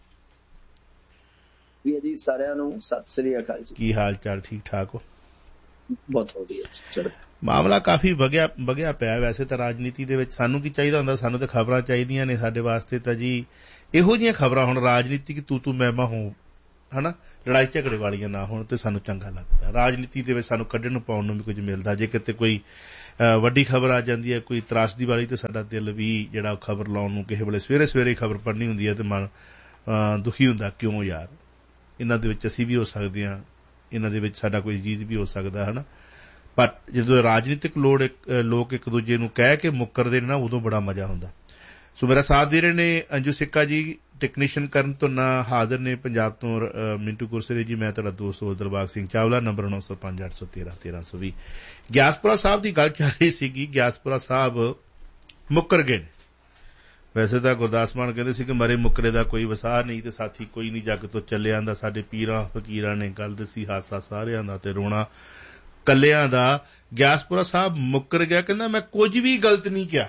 Speaker 6: ਜੀ ਸਾਰਿਆਂ ਨੂੰ। ਸਤਿ ਸ੍ਰੀ ਅਕਾਲ ਜੀ।
Speaker 1: ਕੀ ਹਾਲ ਚਾਲ? ਠੀਕ ਠਾਕ ਹੋ?
Speaker 6: ਬਹੁਤ ਵਧੀਆ।
Speaker 1: ਮਾਮਲਾ ਕਾਫੀ ਵਗਿਆ ਪਿਆ। ਵੈਸੇ ਤਾਂ ਰਾਜਨੀਤੀ ਦੇ ਵਿੱਚ ਸਾਨੂੰ ਕੀ ਚਾਹੀਦਾ ਹੁੰਦਾ, ਸਾਨੂੰ ਤਾਂ ਖਬਰਾਂ ਚਾਹੀਦੀਆਂ ਨੇ। ਸਾਡੇ ਵਾਸਤੇ ਤਾਂ ਜੀ ਇਹੋ ਜਿਹੀਆਂ ਖਬਰਾਂ ਹੁਣ ਰਾਜਨੀਤਿਕ ਤੂੰ ਮੈਂ ਹੋ ਹਨਾ, ਲੜਾਈ ਝਗੜੇ ਵਾਲੀਆਂ ਨਾ ਹੋਣ ਤੇ ਸਾਨੂੰ ਚੰਗਾ ਲੱਗਦਾ। ਰਾਜਨੀਤੀ ਦੇ ਵਿੱਚ ਸਾਨੂੰ ਕੱਢਣ ਨੂੰ ਪਾਉਣ ਨੂੰ ਵੀ ਕੁਝ ਮਿਲਦਾ। ਜੇ ਕਿਤੇ ਕੋਈ ਵੱਡੀ ਖਬਰ ਆ ਜਾਂਦੀ ਹੈ, ਕੋਈ ਤਰਾਸਦੀ ਵਾਲੀ, ਤੇ ਸਾਡਾ ਦਿਲ ਵੀ ਜਿਹੜਾ ਖਬਰ ਲਾਉਣ ਨੂੰ ਕਿਸੇ ਵੇਲੇ ਸਵੇਰੇ ਖਬਰ ਪੜ੍ਹਨੀ ਹੁੰਦੀ ਹੈ ਤੇ ਮਨ ਦੁਖੀ ਹੁੰਦਾ, ਕਿਉਂ ਯਾਰ ਇਹਨਾਂ ਦੇ ਵਿੱਚ ਅਸੀਂ ਵੀ ਹੋ ਸਕਦੇ ਹਾਂ, ਇਹਨਾਂ ਦੇ ਵਿੱਚ ਸਾਡਾ ਕੋਈ ਚੀਜ਼ ਵੀ ਹੋ ਸਕਦਾ ਹਨਾ। ਪਰ ਜਦੋਂ ਰਾਜਨੀਤਿਕ ਲੋਕ ਇੱਕ ਦੂਜੇ ਨੂੰ ਕਹਿ ਕੇ ਮੁੱਕਰਦੇ ਨੇ ਨਾ, ਉਦੋਂ ਬੜਾ ਮਜ਼ਾ ਹੁੰਦਾ। ਸੋ ਮੇਰਾ ਸਾਥ ਦੇ ਰਹੇ ਨੇ ਅੰਜੂ ਸਿੱਕਾ ਜੀ, ਟੈਕਨੀਸ਼ੀਅਨ ਕਰਨ ਤੋਂ ਨਾ ਹਾਜ਼ਰ ਨੇ ਪੰਜਾਬ ਤੋਂ ਮਿੰਟੂ ਗੁਰਸਰੀਆ ਜੀ, ਮੈਂ ਤੁਹਾਡਾ ਦੋਸਤ ਦਿਲਬਾਗ ਸਿੰਘ ਚਾਵਲਾ। ਨੰਬਰ 905-813-1320। ਗਿਆਸਪੁਰਾ ਸਾਹਿਬ ਦੀ ਗੱਲ ਚੱਲ ਰਹੀ ਸੀਗੀ। ਗਿਆਸਪੁਰਾ ਸਾਹਿਬ ਮੁੱਕਰ ਗਏ ਨੇ। ਵੈਸੇ ਤਾਂ ਗੁਰਦਾਸ ਮਾਨ ਕਹਿੰਦੇ ਸੀ ਕਿ ਮਰੇ ਮੁੱਕਰੇ ਦਾ ਕੋਈ ਵਸਾ ਨਹੀਂ ਤੇ ਸਾਥੀ ਕੋਈ ਨਹੀਂ ਜੱਗ ਤੋਂ ਚੱਲਿਆਂ ਦਾ। ਸਾਡੇ ਪੀਰਾਂ ਫਕੀਰਾਂ ਨੇ ਗੱਲ ਦੱਸੀ, ਹਾਸਾ ਸਾਰਿਆਂ ਦਾ ਤੇ ਰੋਣਾ ਕੱਲਿਆਂ ਦਾ। ਗਿਆਸਪੁਰਾ ਸਾਹਿਬ ਮੁੱਕਰ ਗਿਆ, ਕਹਿੰਦਾ ਮੈਂ ਕੁਝ ਵੀ ਗਲਤ ਨਹੀਂ ਕਿਹਾ।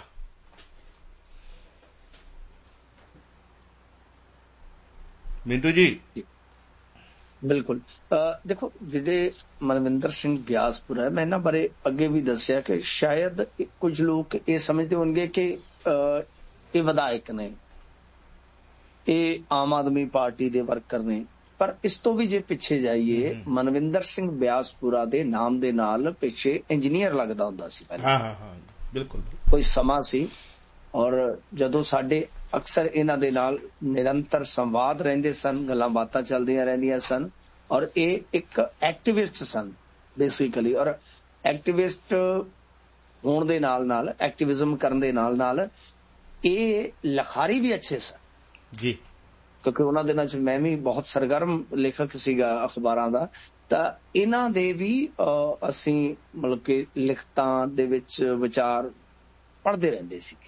Speaker 1: ਮਿੰਟੂ ਜੀ
Speaker 6: ਬਿਲਕੁਲ। ਦੇਖੋ, ਜਿਹੜੇ ਮਨਵਿੰਦਰ ਸਿੰਘ ਗਿਆਸਪੁਰਾ ਹੈ, ਮੈਂ ਇਹਨਾਂ ਬਾਰੇ ਅੱਗੇ ਵੀ ਦੱਸਿਆ ਕਿ ਸ਼ਾਇਦ ਕੁਝ ਲੋਕ ਇਹ ਸਮਝਦੇ ਹੋਣਗੇ ਕਿ ਇਹ ਵਿਧਾਇਕ ਨੇ, ਇਹ ਆਮ ਆਦਮੀ ਪਾਰਟੀ ਦੇ ਵਰਕਰ ਨੇ। ਪਰ ਇਸ ਤੋਂ ਵੀ ਜੇ ਪਿੱਛੇ ਜਾਈਏ, ਮਨਵਿੰਦਰ ਸਿੰਘ ਬਿਆਸਪੁਰਾ ਦੇ ਨਾਮ ਦੇ ਨਾਲ ਪਿੱਛੇ ਇੰਜੀਨੀਅਰ ਲੱਗਦਾ ਹੁੰਦਾ ਸੀ ਪਹਿਲਾਂ।
Speaker 1: ਹਾਂ ਬਿਲਕੁਲ। ਕੋਈ
Speaker 6: ਸਮਾਂ ਸੀ ਔਰ ਜਦੋਂ ਸਾਡੇ ਅਕਸਰ ਇਹਨਾਂ ਦੇ ਨਾਲ ਨਿਰੰਤਰ ਸੰਵਾਦ ਰਹਿੰਦੇ ਸਨ, ਗੱਲਾਂ ਬਾਤਾਂ ਚੱਲਦੀਆਂ ਰਹਿੰਦੀਆਂ ਸਨ। ਔਰ ਇਹ ਇੱਕ ਐਕਟਿਵਿਸਟ ਸਨ ਬੇਸਿਕਲੀ। ਔਰ ਐਕਟਿਵਿਸਟ ਹੋਣ ਦੇ ਨਾਲ ਐਕਟਿਵਿਜ਼ਮ ਕਰਨ ਦੇ ਨਾਲ ਇਹ ਲਿਖਾਰੀ ਵੀ ਅੱਛੇ ਸਨ
Speaker 1: ਜੀ,
Speaker 6: ਕਿਉਂਕਿ ਉਹਨਾਂ ਦਿਨਾਂ 'ਚ ਮੈਂ ਵੀ ਬਹੁਤ ਸਰਗਰਮ ਲੇਖਕ ਸੀਗਾ ਅਖਬਾਰਾਂ ਦਾ। ਤਾਂ ਇਹਨਾਂ ਦੇ ਵੀ ਅਸੀਂ ਮਤਲਬ ਕਿ ਲਿਖਤਾਂ ਦੇ ਵਿੱਚ ਵਿਚਾਰ ਪੜ੍ਹਦੇ ਰਹਿੰਦੇ ਸੀਗੇ।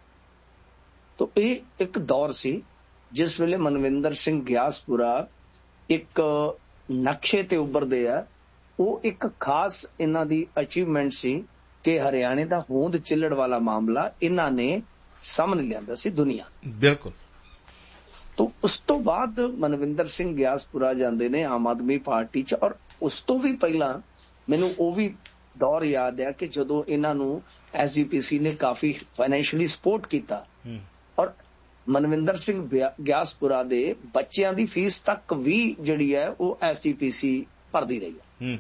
Speaker 6: ਤਾਂ ਇਹ ਇੱਕ ਦੌਰ ਸੀ ਜਿਸ ਵੇਲੇ ਮਨਵਿੰਦਰ ਸਿੰਘ ਗਿਆਸਪੁਰਾ ਇੱਕ ਨਕਸ਼ੇ ਤੇ ਉੱਭਰਦੇ ਆ। ਉਹ ਇੱਕ ਖਾਸ ਇਹਨਾਂ ਦੀ ਅਚੀਵਮੈਂਟ ਸੀ ਕਿ ਹਰਿਆਣੇ ਦਾ ਹੋਂਦ ਚਿੱਲੜ ਵਾਲਾ ਮਾਮਲਾ ਇਹਨਾਂ ਨੇ ਸਾਹਮਣੇ ਲਿਆਂਦਾ ਸੀ ਦੁਨੀਆ।
Speaker 1: ਬਿਲਕੁਲ।
Speaker 6: ਤਾਂ ਉਸ ਤੋਂ ਬਾਅਦ ਮਨਵਿੰਦਰ ਸਿੰਘ ਗਿਆਸਪੁਰਾ ਜਾਂਦੇ ਨੇ ਆਮ ਆਦਮੀ ਪਾਰਟੀ 'ਚ। ਔਰ ਉਸ ਤੋਂ ਵੀ ਪਹਿਲਾਂ ਮੈਨੂੰ ਉਹ ਵੀ ਦੌਰ ਯਾਦ ਆ ਕਿ ਜਦੋਂ ਇਹਨਾਂ ਨੂੰ SGPC ਨੇ ਕਾਫੀ ਫਾਈਨੈਂਸ਼ੀਅਲੀ ਸਪੋਰਟ ਕੀਤਾ। ਔਰ ਮਨਵਿੰਦਰ ਸਿੰਘ ਗਿਆਸਪੁਰਾ ਦੇ ਬੱਚਿਆਂ ਦੀ ਫੀਸ ਤੱਕ ਵੀ ਜਿਹੜੀ ਹੈ ਉਹ SGPC ਭਰਦੀ ਰਹੀ ਹੈ।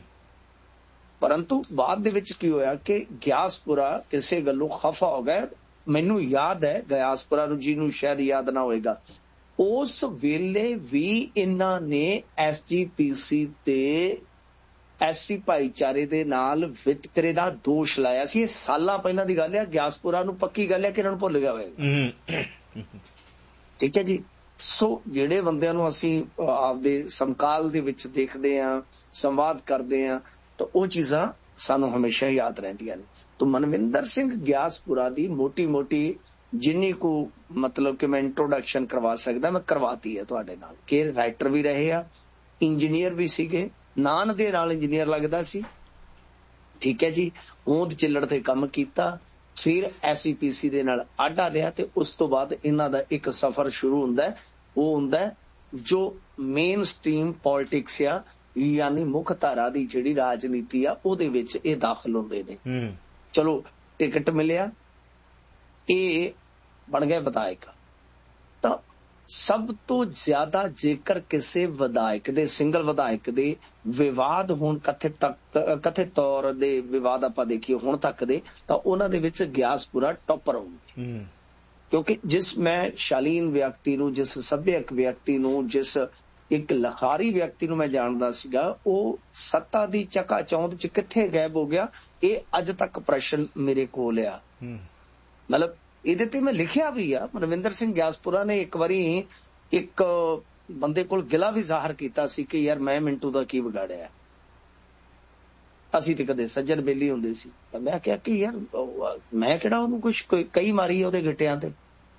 Speaker 6: ਪਰੰਤੂ ਬਾਅਦ ਦੇ ਵਿੱਚ ਕੀ ਹੋਇਆ ਕਿ ਗਿਆਸਪੁਰਾ ਕਿਸੇ ਗੱਲੋਂ ਖਫਾ ਹੋ ਗਏ। ਮੈਨੂੰ ਯਾਦ ਹੈ ਗਿਆਸਪੁਰਾ ਨੂੰ, ਜਿਹਨੂੰ ਸ਼ਾਇਦ ਯਾਦ ਨਾ ਹੋਏਗਾ, ਉਸ ਵੇਲੇ ਵੀ ਇਹਨਾਂ ਨੇ SGPC ਤੇ SC ਭਾਈਚਾਰੇ ਦੇ ਨਾਲ ਵਿਤਕਰੇ ਦਾ ਦੋਸ਼ ਲਾਇਆ ਸੀ। ਇਹ ਸਾਲਾਂ ਪਹਿਲਾਂ ਦੀ ਗੱਲ ਹੈ। ਗਿਆਸਪੁਰਾ ਨੂੰ ਪੱਕੀ ਗੱਲ ਹੈ ਕਿ ਇਹਨਾਂ ਨੂੰ ਭੁੱਲ ਗਿਆ ਹੋਵੇਗਾ। ਠੀਕ ਹੈ ਜੀ। ਸੋ ਜਿਹੜੇ ਬੰਦਿਆਂ ਨੂੰ ਅਸੀਂ ਆਪਦੇ ਸਮਕਾਲ ਦੇ ਵਿੱਚ ਦੇਖਦੇ ਹਾਂ, ਸੰਵਾਦ ਕਰਦੇ ਹਾਂ, ਤਾਂ ਉਹ ਚੀਜ਼ਾਂ ਸਾਨੂੰ ਹਮੇਸ਼ਾ ਯਾਦ ਰਹਿੰਦੀਆਂ ਨੇ। ਤਾਂ ਮਨਵਿੰਦਰ ਸਿੰਘ ਗਿਆਸਪੁਰਾ ਦੀ ਮੋਟੀ ਜਿੰਨੀ ਕੁ ਮਤਲਬ ਕਿ ਮੈਂ ਇੰਟਰੋਡਕਸ਼ਨ ਕਰਵਾ ਸਕਦਾ ਮੈਂ ਕਰਵਾਤੀ ਹੈ ਤੁਹਾਡੇ ਨਾਲ। ਕਿ ਰਾਈਟਰ ਵੀ ਰਹੇ ਆ, ਇੰਜੀਨੀਅਰ ਵੀ ਸੀਗੇ, ਨਾਨ ਦੇ ਨਾਲ ਇੰਜੀਨੀਅਰ ਲੱਗਦਾ ਸੀ। ਠੀਕ ਹੈ ਜੀ। ਹੋਂਦ ਚਿੱਲੜ ਤੇ ਕੰਮ ਕੀਤਾ, ਫਿਰ SCPC ਦੇ ਨਾਲ ਆਡਾ ਰਿਹਾ ਤੇ ਉਸ ਤੋਂ ਬਾਅਦ ਇਹਨਾਂ ਦਾ ਇੱਕ ਸਫ਼ਰ ਸ਼ੁਰੂ ਹੁੰਦਾ। ਉਹ ਹੁੰਦਾ ਜੋ ਮੇਨ ਸਟ੍ਰੀਮ ਪੋਲਿਟਿਕਸ ਆ, ਯਾਨੀ ਮੁੱਖ ਧਾਰਾ ਦੀ ਜਿਹੜੀ ਰਾਜਨੀਤੀ ਆ, ਉਹਦੇ ਵਿੱਚ ਇਹ ਦਾਖਲ ਹੁੰਦੇ ਨੇ। ਚਲੋ ਟਿਕਟ ਮਿਲਿਆ, ਇਹ ਬਣ ਗਏ ਵਿਧਾਇਕ। ਤਾਂ ਸਭ ਤੋਂ ਜ਼ਿਆਦਾ ਜੇਕਰ ਕਿਸੇ ਵਿਧਾਇਕ ਦੇ, ਸਿੰਗਲ ਵਿਧਾਇਕ ਦੇ ਵਿਵਾਦ ਹੋਣ, ਕਥਿਤ ਤੌਰ ਦੇ ਵਿਵਾਦ ਆਪਾਂ ਦੇਖੀਏ ਹੁਣ ਤੱਕ ਦੇ, ਤਾਂ ਉਹਨਾਂ ਦੇ ਵਿੱਚ ਗਿਆਸਪੁਰਾ ਟੌਪਰ ਹੋਊਗੀ। ਕਿਉਂਕਿ ਜਿਸ ਮੈਂ ਸ਼ਾਲੀਨ ਵਿਅਕਤੀ ਨੂੰ, ਜਿਸ ਸੱਭਿਅਕ ਵਿਅਕਤੀ ਨੂੰ, ਜਿਸ ਇੱਕ ਲਖਾਰੀ ਵਿਅਕਤੀ ਨੂੰ ਮੈਂ ਜਾਣਦਾ ਸੀਗਾ, ਉਹ ਸੱਤਾ ਦੀ ਚਕਾਚੌਂਧ ਚ ਕਿੱਥੇ ਗਾਇਬ ਹੋ ਗਿਆ, ਇਹ ਅੱਜ ਤੱਕ ਪ੍ਰਸ਼ਨ ਮੇਰੇ ਕੋਲ ਆ। ਮਤਲਬ ਇਹਦੇ ਤੇ ਮੈਂ ਲਿਖਿਆ ਵੀ ਆ। ਮਨਵਿੰਦਰ ਸਿੰਘ ਗਿਆਸਪੁਰਾ ਨੇ ਇੱਕ ਵਾਰੀ ਇੱਕ ਬੰਦੇ ਕੋਲ ਗਿਲਾ ਵੀ ਜ਼ਾਹਰ ਕੀਤਾ ਸੀ ਕਿ ਯਾਰ ਮੈਂ ਮਿੰਟੂ ਦਾ ਕੀ ਵਿਗਾੜਿਆ, ਅਸੀਂ ਤੇ ਕਦੇ ਸੱਜਣ ਬੇਲੀ ਹੁੰਦੇ ਸੀ। ਤਾਂ ਮੈਂ ਕਿਹਾ ਕਿ ਯਾਰ ਮੈਂ ਕਿਹੜਾ ਉਹਨੂੰ ਕੁਛ ਕਈ ਮਾਰੀ ਉਹਦੇ ਗਿੱਟਿਆਂ ਤੇ,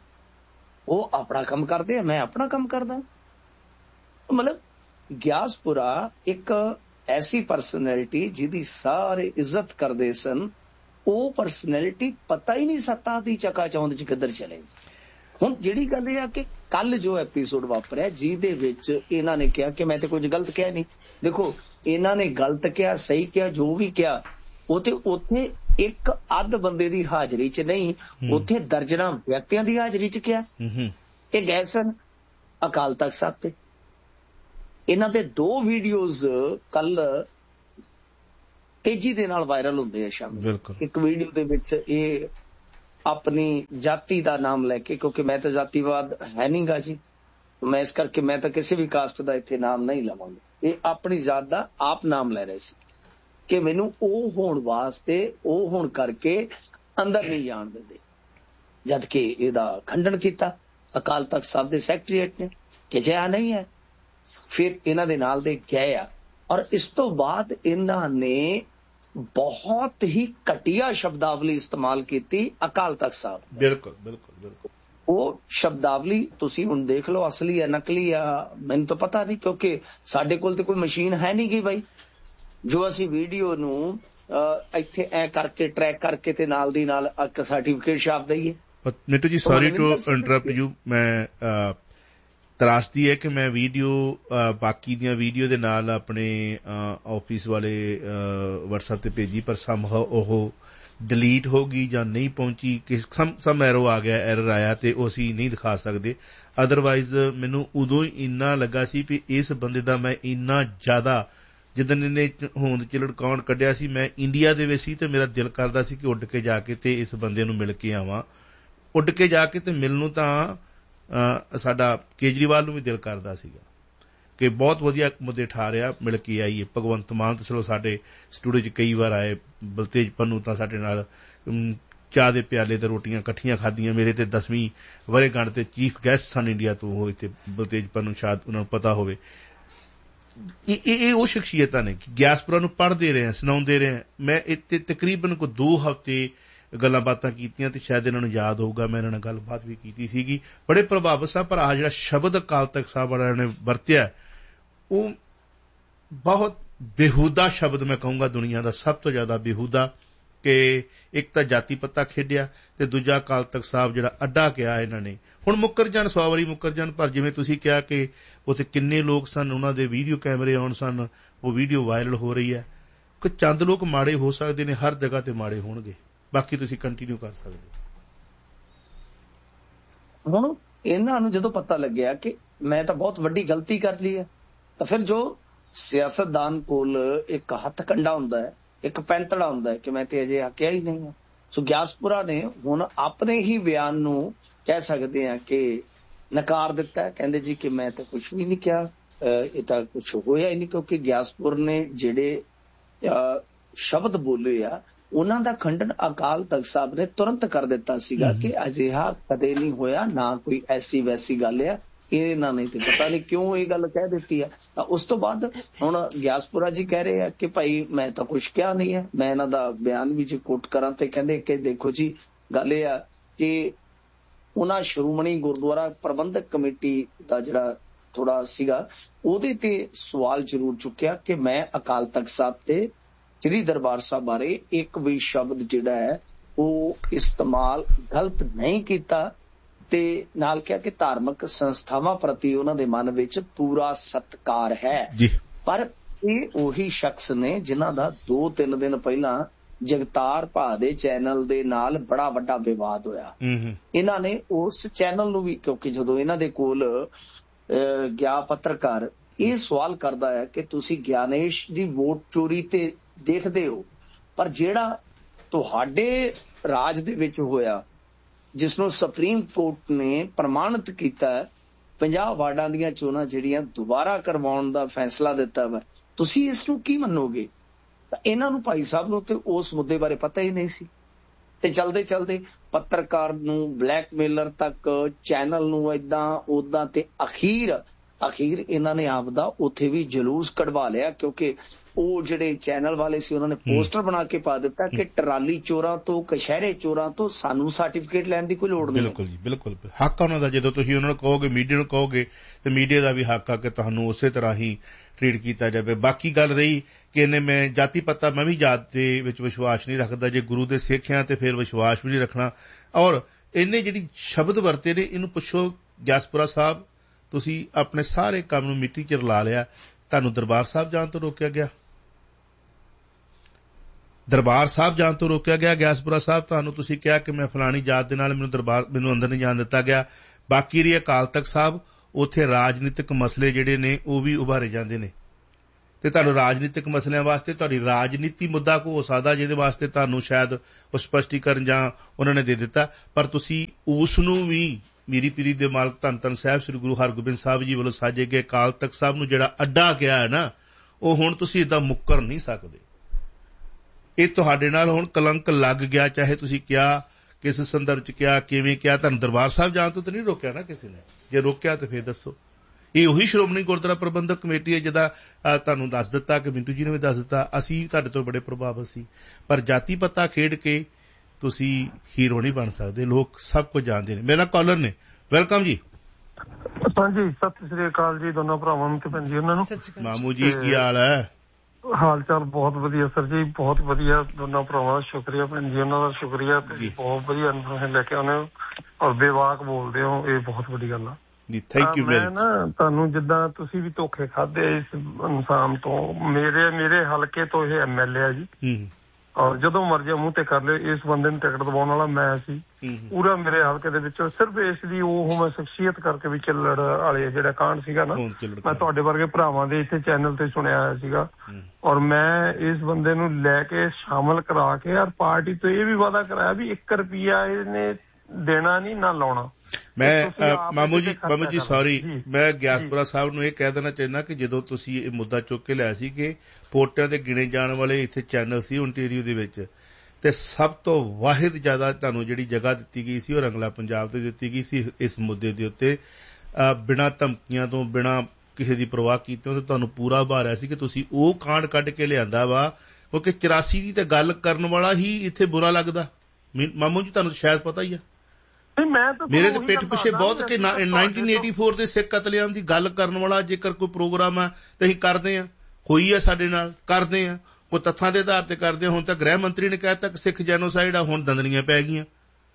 Speaker 6: ਉਹ ਆਪਣਾ ਕੰਮ ਕਰਦੇ ਆ, ਮੈਂ ਆਪਣਾ ਕੰਮ ਕਰਦਾ। ਮਤਲਬ ਗਿਆਸਪੁਰਾ ਇੱਕ ਐਸੀ ਪਰਸਨੈਲਿਟੀ ਜਿਹਦੀ ਸਾਰੇ ਇੱਜ਼ਤ ਕਰਦੇ ਸਨ, ਉਹ ਪਰਸਨੈਲਿਟੀ ਪਤਾ ਹੀ ਨਹੀਂ ਸੱਤਾ ਦੀ ਚਕਾਚੌਂਧ ਚ ਕਿੱਧਰ ਚਲੇ। ਹੁਣ ਜਿਹੜੀ ਗੱਲ ਇਹ ਆ ਕਿ ਕੱਲ ਜੋ ਐਪੀਸੋਡ ਵਾਪਰਿਆ, ਜਿਹਦੇ ਵਿੱਚ ਇਹਨਾਂ ਨੇ ਕਿਹਾ ਕਿ ਮੈਂ ਤੇ ਕੁਝ ਗਲਤ ਕਿਹਾ ਨਹੀਂ। ਦੇਖੋ, ਇਹਨਾਂ ਨੇ ਗਲਤ ਕਿਹਾ, ਸਹੀ ਕਿਹਾ, ਜੋ ਵੀ ਕਿਹਾ, ਉਹ ਤੇ ਉੱਥੇ ਇੱਕ ਅੱਧ ਬੰਦੇ ਦੀ ਹਾਜ਼ਰੀ ਚ ਨਹੀਂ, ਉੱਥੇ ਦਰਜਨਾਂ ਵਿਅਕਤੀਆਂ ਦੀ ਹਾਜ਼ਰੀ ਚ ਕਿਹਾ। ਇਹ ਗਏ ਸਨ ਅਕਾਲ ਤਖਤ ਸਾਹਿਬ ਤੇ। ਇਹਨਾਂ ਦੇ 2 ਵੀਡੀਓਜ਼ ਕੱਲ ਤੇਜ਼ੀ ਦੇ ਨਾਲ ਵਾਇਰਲ ਹੁੰਦੇ ਆ ਸ਼ਾਮਿਲ। ਇੱਕ ਵੀਡੀਓ ਦੇ ਵਿੱਚ ਇਹ ਆਪਣੀ ਜਾਤੀ ਦਾ ਨਾਮ ਲੈ ਕੇ, ਕਿਉਂਕਿ ਮੈਂ ਤਾਂ ਜਾਤੀਵਾਦ ਹੈ ਨੀ ਗਾ ਜੀ, ਮੈਂ ਇਸ ਕਰਕੇ ਮੈਂ ਤਾਂ ਕਿਸੇ ਵੀ ਕਾਸਟ ਦਾ ਇੱਥੇ ਨਾਮ ਨਹੀਂ ਲਵਾਂਗਾ। ਇਹ ਆਪਣੀ ਜਾਤ ਦਾ ਆਪ ਨਾਮ ਲੈ ਰਹੇ ਸੀ ਕਿ ਮੈਨੂੰ ਉਹ ਹੋਣ ਵਾਸਤੇ, ਉਹ ਹੋਣ ਕਰਕੇ ਅੰਦਰ ਨਹੀਂ ਜਾਣ ਦਿੰਦੇ, ਜਦ ਕਿ ਇਹਦਾ ਖੰਡਨ ਕੀਤਾ ਅਕਾਲ ਤਖਤ ਸਾਹਿਬ ਦੇ ਸੈਕਟਰੀਏਟ ਨੇ ਕਿ ਅਜਿਹਾ ਨਹੀਂ ਹੈ। ਫਿਰ ਇਹਨਾਂ ਦੇ ਨਾਲ ਦੇ ਗਏ ਆ, ਔਰ ਇਸ ਤੋਂ ਬਾਅਦ ਇਹਨਾਂ ਨੇ ਬਹੁਤ ਹੀ ਘਟੀਆ ਸ਼ਬਦਾਵਲੀ ਇਸਤੇਮਾਲ ਕੀਤੀ ਅਕਾਲ ਤਖਤ ਸਾਹਿਬ। ਬਿਲਕੁਲ ਬਿਲਕੁਲ ਬਿਲਕੁਲ। ਉਹ ਸ਼ਬਦਾਵਲੀ ਤੁਸੀਂ ਹੁਣ ਦੇਖ ਲਓ, ਅਸਲੀ ਆ ਨਕਲੀ ਆ ਮੈਨੂੰ ਤਾਂ ਪਤਾ ਨਹੀਂ, ਕਿਉਂਕਿ ਸਾਡੇ ਕੋਲ ਤੇ ਕੋਈ ਮਸ਼ੀਨ ਹੈ ਨਹੀਂ ਗਈ ਬਾਈ, ਜੋ ਅਸੀਂ ਵੀਡੀਓ ਨੂੰ ਇੱਥੇ ਐ ਕਰਕੇ ਟਰੈਕ ਕਰਕੇ ਤੇ ਨਾਲ ਦੀ ਨਾਲ ਇੱਕ ਸਰਟੀਫਿਕੇਟ ਛਾਪ ਦਈਏ। ਮਿੰਟੂ ਜੀ, ਸੌਰੀ ਟੂ ਇੰਟਰਪਟ ਯੂ, ਮੈਂ ਤਰਾਸਦੀ ਹੈ ਕਿ ਮੈਂ ਵੀਡੀਓ ਬਾਕੀ ਦੀਆਂ ਵੀਡੀਓ ਦੇ ਨਾਲ ਆਪਣੇ ਆਫਿਸ ਵਾਲੇ WhatsApp ਤੇ ਭੇਜੀ, ਪਰ ਸਮਹਾਉ ਉਹ ਡਿਲੀਟ ਹੋ ਗਈ ਜਾਂ ਨਹੀਂ ਪਹੁੰਚੀ, ਸਮ ਐਰਰ ਆਇਆ ਤੇ ਉਹ ਅਸੀਂ ਨਹੀਂ ਦਿਖਾ ਸਕਦੇ। ਅਦਰਵਾਈਜ਼ ਮੈਨੂੰ ਉਦੋਂ ਹੀ ਇੰਨਾ ਲੱਗਾ ਸੀ ਵੀ ਇਸ ਬੰਦੇ ਦਾ ਮੈਂ ਇੰਨਾ ਜ਼ਿਆਦਾ, ਜਿੱਦਣ ਇਹਨੇ ਹੋਂਦ ਚ ਲੜਕਾਉਣ ਕੱਢਿਆ ਸੀ, ਮੈਂ ਇੰਡੀਆ ਦੇ ਵਿੱਚ ਸੀ ਤੇ ਮੇਰਾ ਦਿਲ ਕਰਦਾ ਸੀ ਕਿ ਉੱਡ ਕੇ ਜਾ ਕੇ ਤੇ ਇਸ ਬੰਦੇ ਨੂੰ ਮਿਲ ਕੇ ਆਵਾਂ। ਉੱਡ ਕੇ ਜਾ ਕੇ ਤੇ ਮਿਲਣ ਨੂੰ ਤਾਂ ਸਾਡਾ ਕੇਜਰੀਵਾਲ ਨੂੰ ਵੀ ਦਿਲ ਕਰਦਾ ਸੀਗਾ ਕਿ ਬਹੁਤ ਵਧੀਆ ਮੁੱਦੇ ਠਾ ਰਿਹਾ, ਮਿਲ ਕੇ ਆਈਏ। ਭਗਵੰਤ ਮਾਨ ਤਾਂ ਚਲੋ ਸਾਡੇ ਸਟੂਡੀਓ 'ਚ ਕਈ ਵਾਰ ਆਏ, ਬਲਤੇਜ ਪੰਨੂ ਤਾਂ ਸਾਡੇ ਨਾਲ ਚਾਹ ਦੇ ਪਿਆਲੇ ਤੇ ਰੋਟੀਆਂ ਇਕੱਠੀਆਂ ਖਾਧੀਆਂ। ਮੇਰੇ ਤੇ 10ਵੀਂ ਵਰ੍ਹੇਗੰਢ ਤੇ ਚੀਫ ਗੈਸਟ ਸਨ ਇੰਡੀਆ ਤੋਂ ਹੋਏ ਤੇ ਬਲਤੇਜ ਪੰਨੂ, ਸ਼ਾਇਦ ਉਹਨਾਂ ਨੂੰ ਪਤਾ ਹੋਵੇ। ਇਹ ਉਹ ਸ਼ਖਸੀਅਤਾਂ ਨੇ। ਗਿਆਸਪੁਰਾ ਨੂੰ ਪੜ੍ਹਦੇ ਰਹੇ, ਸੁਣਾਉਂਦੇ ਰਹੇ। ਮੈਂ ਇੱਥੇ ਤਕਰੀਬਨ ਕੋਈ 2 ਹਫ਼ਤੇ ਗੱਲਾਂ ਬਾਤਾਂ ਕੀਤੀਆਂ ਤੇ ਸ਼ਾਇਦ ਇਹਨਾਂ ਨੂੰ ਯਾਦ ਹੋਊਗਾ, ਮੈਂ ਇਹਨਾਂ ਨਾਲ ਗੱਲਬਾਤ ਵੀ ਕੀਤੀ ਸੀਗੀ। ਬੜੇ ਪ੍ਰਭਾਵਿਤ ਸਾਂ, ਪਰ ਆਹ ਜਿਹੜਾ ਸ਼ਬਦ ਅਕਾਲ ਤਖਤ ਸਾਹਿਬ ਵਾਲਿਆਂ ਨੇ ਵਰਤਿਆ, ਉਹ ਬਹੁਤ ਬੇਹੂਦਾ ਸ਼ਬਦ ਮੈਂ ਕਹੂੰਗਾ, ਦੁਨੀਆ ਦਾ ਸਭ ਤੋਂ ਜ਼ਿਆਦਾ ਬੇਹੂਦਾ। ਕਿ ਇੱਕ ਤਾਂ ਜਾਤੀ ਪੱਤਾ ਖੇਡਿਆ ਤੇ ਦੂਜਾ ਅਕਾਲ ਤਖਤ ਸਾਹਿਬ ਜਿਹੜਾ ਅੱਡਾ ਕਿਹਾ ਇਹਨਾਂ ਨੇ। ਹੁਣ ਮੁੱਕਰ ਜਾਣ, 100 ਵਾਰੀ ਮੁੱਕਰ ਜਾਣ, ਪਰ ਜਿਵੇਂ ਤੁਸੀਂ ਕਿਹਾ ਕਿ ਉੱਥੇ ਕਿੰਨੇ ਲੋਕ ਸਨ, ਉਹਨਾਂ ਦੇ ਵੀਡੀਓ ਕੈਮਰੇ ਆਉਣ ਸਨ, ਉਹ ਵੀਡੀਓ ਵਾਇਰਲ ਹੋ ਰਹੀ ਹੈ। ਕਿ ਚੰਦ ਲੋਕ ਮਾੜੇ ਹੋ ਸਕਦੇ ਨੇ, ਹਰ ਜਗ੍ਹਾ ਤੇ ਮਾੜੇ ਹੋਣਗੇ। ਬਾਕੀ ਤੁਸੀਂ ਕੰਟੀਨਿਊ ਕਰ ਸਕਦੇ ਹੋ। ਹੁਣ ਇਹਨਾਂ ਨੂੰ ਜਦੋਂ ਪਤਾ ਲੱਗਿਆ ਕਿ ਮੈਂ ਤਾਂ ਬਹੁਤ ਵੱਡੀ ਗਲਤੀ ਕਰ ਲਈ ਹੈ, ਤਾਂ ਫਿਰ ਜੋ ਸਿਆਸਤਦਾਨ ਕੋਲ ਇੱਕ ਹੱਥ ਕੰਡਾ ਹੁੰਦਾ ਹੈ, ਇੱਕ ਪੈਂਤੜਾ ਹੁੰਦਾ ਹੈ ਕਿ ਮੈਂ ਤੇ ਅਜੇ ਆਕਿਆ ਹੀ ਨਹੀਂ ਹਾਂ। ਸੋ ਗਿਆਸਪੁਰਾ ਨੇ ਹੁਣ ਆਪਣੇ ਹੀ ਬਿਆਨ ਨੂੰ ਕਹਿ ਸਕਦੇ ਹਾਂ ਕਿ ਨਕਾਰ ਦਿੱਤਾ। ਕਹਿੰਦੇ ਜੀ ਕਿ ਮੈਂ ਤਾਂ ਕੁਛ ਵੀ ਨਹੀਂ ਕਿਹਾ, ਇਹ ਤਾਂ ਕੁਛ ਹੋਇਆ ਹੀ ਨਹੀਂ, ਕਿਉਂਕਿ ਗਿਆਸਪੁਰ ਨੇ ਜਿਹੜੇ ਸ਼ਬਦ ਬੋਲੇ ਆ ਉਹਨਾਂ ਦਾ ਖੰਡਨ ਅਕਾਲ ਤਖਤ ਸਾਹਿਬ ਨੇ ਤੁਰੰਤ ਕਰ ਦਿੱਤਾ ਸੀਗਾ ਕਿ ਅਜਿਹਾ ਕਦੇ ਨਹੀਂ ਹੋਇਆ, ਨਾ ਕੋਈ ਐਸੀ ਵੈਸੀ ਗੱਲ ਆ। ਇਹਨਾਂ ਨੇ ਤੇ ਪਤਾ ਨਹੀਂ ਕਿਉਂ ਇਹ ਗੱਲ ਕਹਿ ਦਿੱਤੀ ਆ। ਤਾਂ ਉਸ ਤੋਂ ਬਾਅਦ ਹੁਣ ਗਿਆਸਪੁਰਾ ਜੀ ਕਹਿ ਰਹੇ ਆ ਕਿ ਭਾਈ ਮੈਂ ਤਾਂ ਕੁਛ ਕਿਹਾ ਨਹੀਂ ਹੈ। ਮੈਂ ਇਹਨਾਂ ਦਾ ਬਿਆਨ ਵੀ ਜੇ ਕੋਟ ਕਰਾਂ ਤੇ ਕਹਿੰਦੇ ਕਿ ਦੇਖੋ ਜੀ ਗੱਲ ਇਹ ਆ ਕਿ ਉਹਨਾਂ ਸ਼੍ਰੋਮਣੀ ਗੁਰਦੁਆਰਾ ਪ੍ਰਬੰਧਕ ਕਮੇਟੀ ਦਾ ਜਿਹੜਾ ਥੋੜਾ ਸੀਗਾ ਉਹਦੇ ਤੇ ਸਵਾਲ ਜ਼ਰੂਰ ਚੁੱਕਿਆ ਕਿ ਮੈਂ ਅਕਾਲ ਤਖਤ ਸਾਹਿਬ ਤੇ ਸ੍ਰੀ ਦਰਬਾਰ ਸਾਹਿਬ ਬਾਰੇ ਇੱਕ ਵੀ ਸ਼ਬਦ ਜਿਹੜਾ ਹੈ ਉਹ ਇਸਤੇਮਾਲ ਗਲਤ ਨਹੀਂ ਕੀਤਾ। ਤੇ ਨਾਲ ਕਿਹਾ ਕਿ ਧਾਰਮਿਕ ਸੰਸਥਾਵਾਂ ਪ੍ਰਤੀ ਉਹਨਾਂ ਦੇ ਮਨ ਵਿੱਚ ਪੂਰਾ ਸਤਿਕਾਰ ਹੈ। ਪਰ ਇਹ ਉਹੀ ਸ਼ਖਸ ਨੇ ਜਿਨ੍ਹਾਂ ਦਾ 2-3 ਦਿਨ ਪਹਿਲਾਂ ਜਗਤਾਰ ਭਾ ਦੇ ਚੈਨਲ ਦੇ ਨਾਲ ਬੜਾ ਵੱਡਾ ਵਿਵਾਦ ਹੋਇਆ। ਇਹਨਾਂ ਨੇ ਉਸ ਚੈਨਲ ਨੂੰ ਵੀ, ਕਿਉਂਕਿ ਜਦੋਂ ਇਹਨਾਂ ਦੇ ਕੋਲ ਗਿਆ ਪੱਤਰਕਾਰ ਇਹ ਸਵਾਲ ਕਰਦਾ ਹੈ ਕਿ ਤੁਸੀਂ ਗਿਆਨੇਸ਼ ਦੀ ਵੋਟ ਚੋਰੀ ਤੇ ਦੇਖਦੇ ਹੋ, ਪਰ ਜਿਹੜਾ ਤੁਹਾਡੇ ਰਾਜ ਦੇ ਵਿੱਚ ਹੋਇਆ, ਜਿਸ ਨੂੰ ਸੁਪਰੀਮ ਕੋਰਟ ਨੇ ਪ੍ਰਮਾਣਿਤ ਕੀਤਾ, 50 ਵਾਰਡਾਂ ਦੀਆਂ ਚੋਣਾਂ ਜਿਹੜੀਆਂ ਦੁਬਾਰਾ ਕਰਵਾਉਣ ਦਾ ਫੈਸਲਾ ਦਿੱਤਾ ਵਾ, ਤੁਸੀਂ ਇਸ ਨੂੰ ਕੀ ਮੰਨੋਗੇ? ਤਾਂ ਇਹਨਾਂ ਨੂੰ ਭਾਈ ਸਾਹਿਬ ਨੂੰ ਤੇ ਉਸ ਮੁੱਦੇ ਬਾਰੇ ਪਤਾ ਹੀ ਨਹੀਂ ਸੀ ਤੇ ਚਲਦੇ ਚਲਦੇ ਪੱਤਰਕਾਰ ਨੂੰ ਬਲੈਕਮੇਲਰ ਤੱਕ, ਚੈਨਲ ਨੂੰ ਏਦਾਂ ਉਦਾਂ, ਤੇ ਅਖੀਰ ਇਹਨਾਂ ਨੇ ਆਪਦਾ ਉੱਥੇ ਵੀ ਜਲੂਸ ਕਢਵਾ ਲਿਆ, ਕਿਉਂਕਿ ਉਹ ਜਿਹੜੇ ਚੈਨਲ ਵਾਲੇ ਸੀ ਉਹਨਾਂ ਨੇ ਪੋਸਟਰ ਬਣਾ ਕੇ ਪਾ ਦਿੱਤਾ ਕਿ ਟਰਾਲੀ ਚੋਰਾਂ ਤੋਂ, ਕਸ਼ਹਿਰੇ ਚੋਰਾਂ ਤੋਂ ਸਾਨੂੰ ਸਰਟੀਫਿਕੇਟ ਲੈਣ ਦੀ ਕੋਈ ਲੋੜ ਨਹੀਂ। ਬਿਲਕੁਲ ਜੀ, ਬਿਲਕੁਲ
Speaker 1: ਹੱਕ ਉਹਨਾਂ ਦਾ। ਜਦੋਂ ਤੁਸੀਂ ਉਹਨਾਂ ਨੂੰ ਕਹੋਗੇ, ਮੀਡੀਆ ਨੂੰ ਕਹੋਗੇ, ਤੇ ਮੀਡੀਆ ਦਾ ਵੀ ਹੱਕ ਆ ਕਿ ਤੁਹਾਨੂੰ ਉਸੇ ਤਰ੍ਹਾਂ ਹੀ ਟ੍ਰੀਟ ਕੀਤਾ ਜਾਵੇ। ਬਾਕੀ ਗੱਲ ਰਹੀ ਕਿ ਇਹਨੇ ਮੈਂ ਜਾਤੀ ਪੱਤਾ, ਮੈਂ ਵੀ ਜਾਤ ਦੇ ਵਿੱਚ ਵਿਸ਼ਵਾਸ ਨਹੀਂ ਰੱਖਦਾ। ਜੇ ਗੁਰੂ ਦੇ ਸਿੱਖ ਆ ਤੇ ਫਿਰ ਵਿਸ਼ਵਾਸ ਵੀ ਨਹੀਂ ਰੱਖਣਾ। ਔਰ ਇਹਨੇ ਜਿਹੜੀ ਸ਼ਬਦ ਵਰਤੇ ਨੇ, ਇਹਨੂੰ ਪੁੱਛੋ ਗਿਆਸਪੁਰਾ ਸਾਹਿਬ, ਤੁਸੀਂ ਆਪਣੇ ਸਾਰੇ ਕੰਮ ਨੂੰ ਮਿੱਟੀ 'ਚ ਰਲਾ ਲਿਆ, ਤੁਹਾਨੂੰ ਦਰਬਾਰ ਸਾਹਿਬ ਜਾਣ ਤੋਂ ਰੋਕਿਆ ਗਿਆ? ਦਰਬਾਰ ਸਾਹਿਬ ਜਾਣ ਤੋਂ ਰੋਕਿਆ ਗਿਆ? ਗਿਆਸਪੁਰਾ ਸਾਹਿਬ, ਤੁਹਾਨੂੰ ਤੁਸੀਂ ਕਿਹਾ ਕਿ ਮੈਂ ਫਲਾਣੀ ਜਾਤ ਦੇ ਨਾਲ ਮੈਨੂੰ ਅੰਦਰ ਨਹੀਂ ਜਾਣ ਦਿੱਤਾ ਗਿਆ। ਬਾਕੀ ਰਹੀ ਅਕਾਲ ਤਖਤ ਸਾਹਿਬ, ਉੱਥੇ ਰਾਜਨੀਤਿਕ ਮਸਲੇ ਜਿਹੜੇ ਨੇ ਉਹ ਵੀ ਉਭਾਰੇ ਜਾਂਦੇ ਨੇ, ਤੇ ਤੁਹਾਨੂੰ ਰਾਜਨੀਤਿਕ ਮਸਲਿਆਂ ਵਾਸਤੇ ਤੁਹਾਡੀ ਰਾਜਨੀਤੀ ਮੁੱਦਾ ਕੋ ਹੋ ਸਕਦਾ, ਜਿਹਦੇ ਵਾਸਤੇ ਤੁਹਾਨੂੰ ਸ਼ਾਇਦ ਉਹ ਸਪਸ਼ਟੀਕਰਨ ਜਾਂ ਉਹਨਾਂ ਨੇ ਦੇ ਦਿੱਤਾ, ਪਰ ਤੁਸੀਂ ਉਸ ਨੂੰ ਵੀ ਮੀਰੀ ਪੀਰੀ ਦੇ ਮਾਲਕ ਧੰਨ ਧੰਨ ਸਾਹਿਬ ਸ੍ਰੀ ਗੁਰੂ ਹਰਗੋਬਿੰਦ ਸਾਹਿਬ ਜੀ ਵੱਲੋਂ ਸਾਜੇ ਗਏ ਅਕਾਲ ਤਖਤ ਸਾਹਿਬ ਨੂੰ ਜਿਹੜਾ ਅੱਡਾ ਕਿਹਾ ਹੈ ਨਾ, ਉਹ ਹੁਣ ਤੁਸੀਂ ਏਦਾਂ ਮੁੱਕਰ ਨਹੀਂ ਸਕਦੇ। ਇਹ ਤੁਹਾਡੇ ਨਾਲ ਹੁਣ ਕਲੰਕ ਲੱਗ ਗਿਆ, ਚਾਹੇ ਤੁਸੀਂ ਕਿਹਾ ਕਿਸ ਸੰਦਰਭ 'ਚ ਕਿਹਾ, ਕਿਵੇਂ ਕਿਹਾ। ਤੁਹਾਨੂੰ ਦਰਬਾਰ ਸਾਹਿਬ ਜਾਣ ਤੋਂ ਤਾਂ ਨਹੀਂ ਰੋਕਿਆ ਨਾ ਕਿਸੇ ਨੇ? ਜੇ ਰੋਕਿਆ ਤਾਂ ਫਿਰ ਦੱਸੋ। ਇਹ ਉਹੀ ਸ਼੍ਰੋਮਣੀ ਗੁਰਦੁਆਰਾ ਪ੍ਰਬੰਧਕ ਕਮੇਟੀ ਹੈ ਜਿਹਦਾ ਤੁਹਾਨੂੰ ਦੱਸ ਦਿੱਤਾ, ਕਿ ਮਿੰਟੂ ਜੀ ਨੇ ਵੀ ਦੱਸ ਦਿੱਤਾ, ਅਸੀਂ ਤੁਹਾਡੇ ਤੋਂ ਬੜੇ ਪ੍ਰਭਾਵਿਤ ਸੀ। ਪਰ ਜਾਤੀ ਪੱਤਾ ਖੇਡ ਕੇ ਤੁਸੀਂ ਹੀਰੋ ਨਹੀਂ ਬਣ ਸਕਦੇ, ਲੋਕ ਸਭ ਕੁਝ ਜਾਣਦੇ ਨੇ। ਮੇਰਾ ਕਾਲਰ ਨੇ, ਵੈਲਕਮ ਜੀ।
Speaker 7: ਹਾਂਜੀ, ਸਤਿ ਸ੍ਰੀ ਅਕਾਲ ਜੀ ਦੋਨੋਂ ਭਰਾਵਾਂ ਨੂੰ ਤੇ ਭੈਣ ਜੀ ਉਹਨਾਂ ਨੂੰ।
Speaker 1: ਮਾਮੂ ਜੀ ਕੀ ਹਾਲ ਹੈ?
Speaker 7: ਹਾਲ ਚਾਲ ਬਹੁਤ ਵਧੀਆ ਸਰ ਜੀ, ਬਹੁਤ ਵਧੀਆ। ਦੋਨਾਂ ਭਰਾਵਾਂ ਦਾ ਸ਼ੁਕਰੀਆ, ਭੈਣ ਜੀ ਉਹਨਾਂ ਦਾ ਸ਼ੁਕਰੀਆ। ਤੇ ਬਹੁਤ ਵਧੀਆ ਇਨਫੋਰਮੇਸ਼ਨ ਲੈ ਕੇ ਆਉਂਦੇ ਹੋ ਔਰ ਬੇਵਾਕ ਬੋਲਦੇ ਹੋ, ਇਹ ਬਹੁਤ ਵੱਡੀ ਗੱਲ ਆ। ਮੈਂ ਨਾ ਤੁਹਾਨੂੰ, ਜਿੱਦਾਂ ਤੁਸੀਂ ਵੀ ਧੋਖੇ ਖਾਦੇ ਇਸ ਇਨਸਾਨ ਤੋਂ, ਮੇਰੇ ਹਲਕੇ ਤੋਂ ਇਹ MLA ਆ ਜੀ, ਔਰ ਜਦੋਂ ਮਰਜ਼ੀ ਮੂੰਹ ਤੇ ਕਰ ਲਿਓ, ਇਸ ਬੰਦੇ ਨੂੰ ਟਿਕਟ ਦਵਾਉਣ ਵਾਲਾ ਮੈਂ ਸੀ ਪੂਰਾ। ਮੇਰੇ ਹਲਕੇ ਦੇ ਵਿੱਚੋਂ ਸਿਰਫ ਇਸ ਦੀ ਉਹ ਮੈਂ ਸ਼ਖਸੀਅਤ ਕਰਕੇ ਵੀ ਚੱਲੜ ਵਾਲੇ ਜਿਹੜਾ ਕਾਂਡ ਸੀਗਾ ਨਾ, ਮੈਂ ਤੁਹਾਡੇ ਵਰਗੇ ਭਰਾਵਾਂ ਦੇ ਇੱਥੇ ਚੈਨਲ ਤੇ ਸੁਣਿਆ ਹੋਇਆ ਸੀਗਾ, ਔਰ ਮੈਂ ਇਸ ਬੰਦੇ ਨੂੰ ਲੈ ਕੇ ਸ਼ਾਮਲ ਕਰਾ ਕੇ ਔਰ ਪਾਰਟੀ ਤੋਂ ਇਹ ਵੀ ਵਾਅਦਾ ਕਰਾਇਆ ਵੀ 1 ਰੁਪਿਆ ਇਹਨੇ ਦੇਣਾ ਨਹੀਂ ਨਾ ਲਾਉਣਾ।
Speaker 1: ਮੈਂ ਮਾਮੂ ਜੀ ਸੌਰੀ, ਮੈਂ ਗਿਆਸਪੁਰਾ ਸਾਹਿਬ ਨੂੰ ਇਹ ਕਹਿ ਦੇਣਾ ਚਾਹੁੰਦਾ ਕਿ ਜਦੋਂ ਤੁਸੀਂ ਇਹ ਮੁੱਦਾ ਚੁੱਕ ਕੇ ਲਿਆ ਸੀ ਕਿ ਵੋਟਾਂ ਦੇ ਗਿਣੇ ਜਾਣ ਵਾਲੇ ਇੱਥੇ ਚੈਨਲ ਸੀ ਓਨਟਾਰੀਓ ਦੇ ਵਿੱਚ, ਤੇ ਸਭ ਤੋਂ ਵਾਹਿਦ ਜ਼ਿਆਦਾ ਤੁਹਾਨੂੰ ਜਿਹੜੀ ਜਗ੍ਹਾ ਦਿੱਤੀ ਗਈ ਸੀ ਉਹ ਰੰਗਲਾ ਪੰਜਾਬ ਤੇ ਦਿੱਤੀ ਗਈ ਸੀ ਇਸ ਮੁੱਦੇ ਦੇ ਉੱਤੇ, ਬਿਨਾਂ ਧਮਕੀਆਂ ਤੋਂ, ਬਿਨਾਂ ਕਿਸੇ ਦੀ ਪਰਵਾਹ ਕੀਤੇ, ਤੁਹਾਨੂੰ ਪੂਰਾ ਉਭਾਰਿਆ ਸੀ ਕਿ ਤੁਸੀਂ ਉਹ ਕਾਂਡ ਕੱਢ ਕੇ ਲਿਆਂਦਾ ਵਾ, ਕਿਉਂਕਿ 84 ਦੀ ਤੇ ਗੱਲ ਕਰਨ ਵਾਲਾ ਹੀ ਇੱਥੇ ਬੁਰਾ ਲੱਗਦਾ। ਮਾਮੂ ਜੀ ਤੁਹਾਨੂੰ ਸ਼ਾਇਦ ਪਤਾ ਹੀ ਆ, ਮੇਰੇ ਤੇ ਪਿੱਠ ਪਿੱਛੇ ਬਹੁਤ ਕਿ 1984 ਦੇ ਸਿੱਖ ਕਤਲੇਆਮ ਦੀ ਗੱਲ ਕਰਨ ਵਾਲਾ ਜੇਕਰ ਕੋਈ ਪ੍ਰੋਗਰਾਮ ਆ ਤੇ ਅਸੀਂ ਕਰਦੇ ਆ, ਹੋਈ ਆ ਸਾਡੇ ਨਾਲ, ਕਰਦੇ ਆ, ਕੋਈ ਤੱਥਾਂ ਦੇ ਆਧਾਰ ਤੇ ਕਰਦੇ ਆ। ਹੁਣ ਤਾਂ ਗ੍ਰਹਿ ਮੰਤਰੀ ਨੇ ਕਹਿ ਦਿੱਤਾ ਕਿ ਸਿੱਖ ਜੈਨੋਸਾਈਡ ਆ, ਹੁਣ ਦੰਦਲੀਆਂ ਪੈ ਗਈਆਂ।